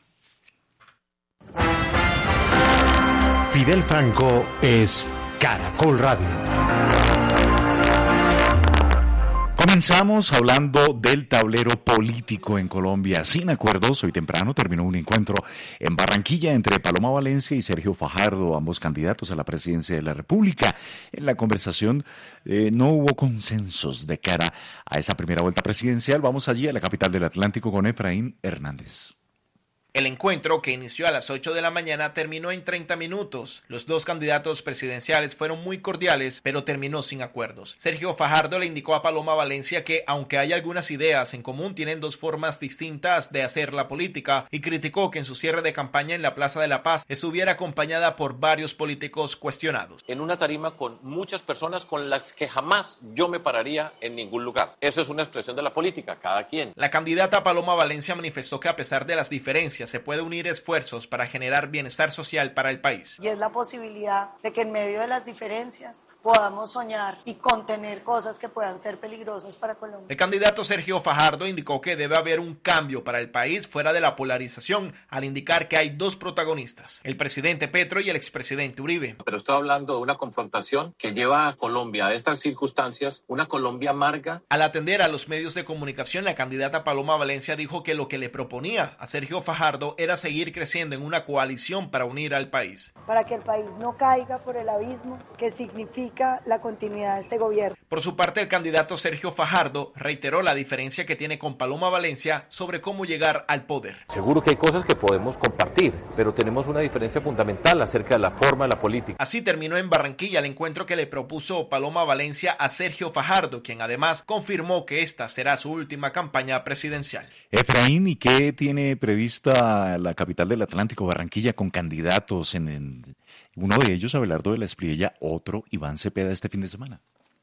Fidel Franco es Caracol Radio. Comenzamos hablando del tablero político en Colombia. Sin acuerdos, hoy temprano terminó un encuentro en Barranquilla entre Paloma Valencia y Sergio Fajardo, ambos candidatos a la presidencia de la República. En la conversación no hubo consensos de cara a esa primera vuelta presidencial. Vamos allí a la capital del Atlántico con Efraín Hernández. El encuentro, que inició a las 8 de la mañana, terminó en 30 minutos. Los dos candidatos presidenciales fueron muy cordiales, pero terminó sin acuerdos. Sergio Fajardo le indicó a Paloma Valencia que, aunque hay algunas ideas en común, tienen dos formas distintas de hacer la política, y criticó que en su cierre de campaña en la Plaza de la Paz estuviera acompañada por varios políticos cuestionados. En una tarima con muchas personas con las que jamás yo me pararía en ningún lugar. Eso es una expresión de la política, cada quien. La candidata Paloma Valencia manifestó que a pesar de las diferencias, se puede unir esfuerzos para generar bienestar social para el país. Y es la posibilidad de que en medio de las diferencias podamos soñar y contener cosas que puedan ser peligrosas para Colombia. El candidato Sergio Fajardo indicó que debe haber un cambio para el país fuera de la polarización, al indicar que hay dos protagonistas, el presidente Petro y el expresidente Uribe. Pero estoy hablando de una confrontación que lleva a Colombia a estas circunstancias, una Colombia amarga. Al atender a los medios de comunicación, la candidata Paloma Valencia dijo que lo que le proponía a Sergio Fajardo era seguir creciendo en una coalición para unir al país. Para que el país no caiga por el abismo que significa la continuidad de este gobierno. Por su parte, el candidato Sergio Fajardo reiteró la diferencia que tiene con Paloma Valencia sobre cómo llegar al poder. Seguro que hay cosas que podemos compartir, pero tenemos una diferencia fundamental acerca de la forma de la política. Así terminó en Barranquilla el encuentro que le propuso Paloma Valencia a Sergio Fajardo, quien además confirmó que esta será su última campaña presidencial. Efraín, ¿y qué tiene prevista la capital del Atlántico, Barranquilla, con candidatos uno de ellos, Abelardo de la Espriella, otro, Iván Cepeda, este fin de semana?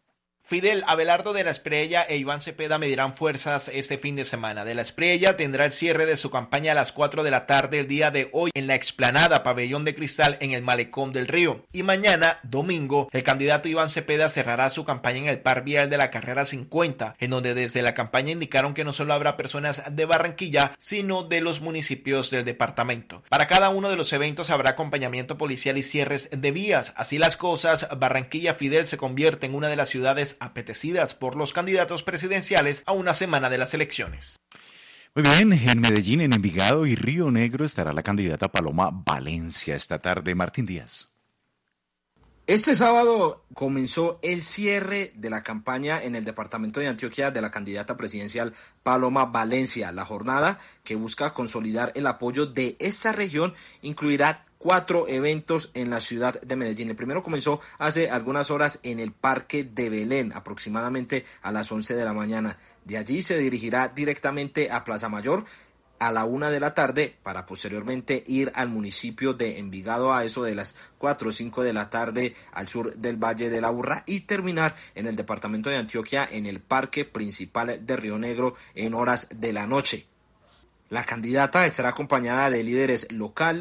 Fidel, Abelardo de la Espriella e Iván Cepeda medirán fuerzas este fin de semana. De la Espriella tendrá el cierre de su campaña a las 4 de la tarde el día de hoy en la explanada Pabellón de Cristal en el Malecón del Río. Y mañana, domingo, el candidato Iván Cepeda cerrará su campaña en el Par Vial de la Carrera 50, en donde desde la campaña indicaron que no solo habrá personas de Barranquilla, sino de los municipios del departamento. Para cada uno de los eventos habrá acompañamiento policial y cierres de vías. Así las cosas, Barranquilla, Fidel, se convierte en una de las ciudades apetecidas por los candidatos presidenciales a una semana de las elecciones. Muy bien, en Medellín, en Envigado y Río Negro estará la candidata Paloma Valencia esta tarde. Martín Díaz. Este sábado comenzó el cierre de la campaña en el departamento de Antioquia de la candidata presidencial Paloma Valencia. La jornada, que busca consolidar el apoyo de esta región, incluirá 4 eventos en la ciudad de Medellín. El primero comenzó hace algunas horas en el Parque de Belén, aproximadamente a las 11 de la mañana. De allí se dirigirá directamente a Plaza Mayor a la 1 de la tarde para posteriormente ir al municipio de Envigado a eso de las 4 o 5 de la tarde al sur del Valle de la Burra y terminar en el departamento de Antioquia en el Parque Principal de Río Negro en horas de la noche. La candidata estará acompañada de líderes locales,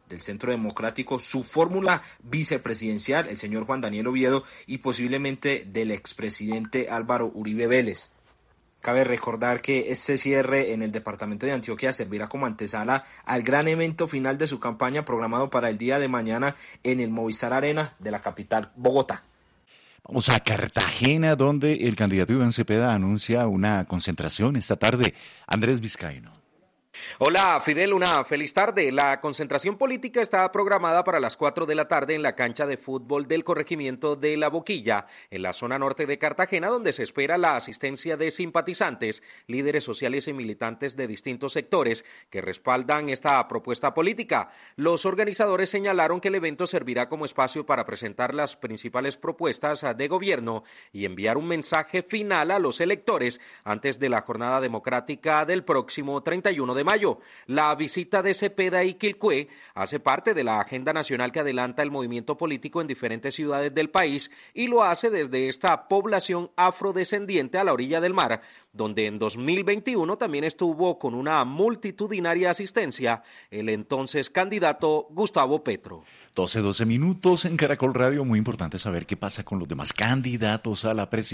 del Centro Democrático, su fórmula vicepresidencial, el señor Juan Daniel Oviedo, y posiblemente del expresidente Álvaro Uribe Vélez. Cabe recordar que este cierre en el departamento de Antioquia servirá como antesala al gran evento final de su campaña programado para el día de mañana en el Movistar Arena de la capital, Bogotá. Vamos a Cartagena, donde el candidato Iván Cepeda anuncia una concentración esta tarde. Andrés Vizcaíno. Hola Fidel, una feliz tarde. La concentración política está programada para las 4 de la tarde en la cancha de fútbol del corregimiento de La Boquilla, en la zona norte de Cartagena, donde se espera la asistencia de simpatizantes, líderes sociales y militantes de distintos sectores que respaldan esta propuesta política. Los organizadores señalaron que el evento servirá como espacio para presentar las principales propuestas de gobierno y enviar un mensaje final a los electores antes de la jornada democrática del próximo 31 de mayo. La visita de Cepeda y Quilcué hace parte de la agenda nacional que adelanta el movimiento político en diferentes ciudades del país y lo hace desde esta población afrodescendiente a la orilla del mar, donde en 2021 también estuvo con una multitudinaria asistencia el entonces candidato Gustavo Petro. 12 minutos en Caracol Radio. Muy importante saber qué pasa con los demás candidatos a la presidencia.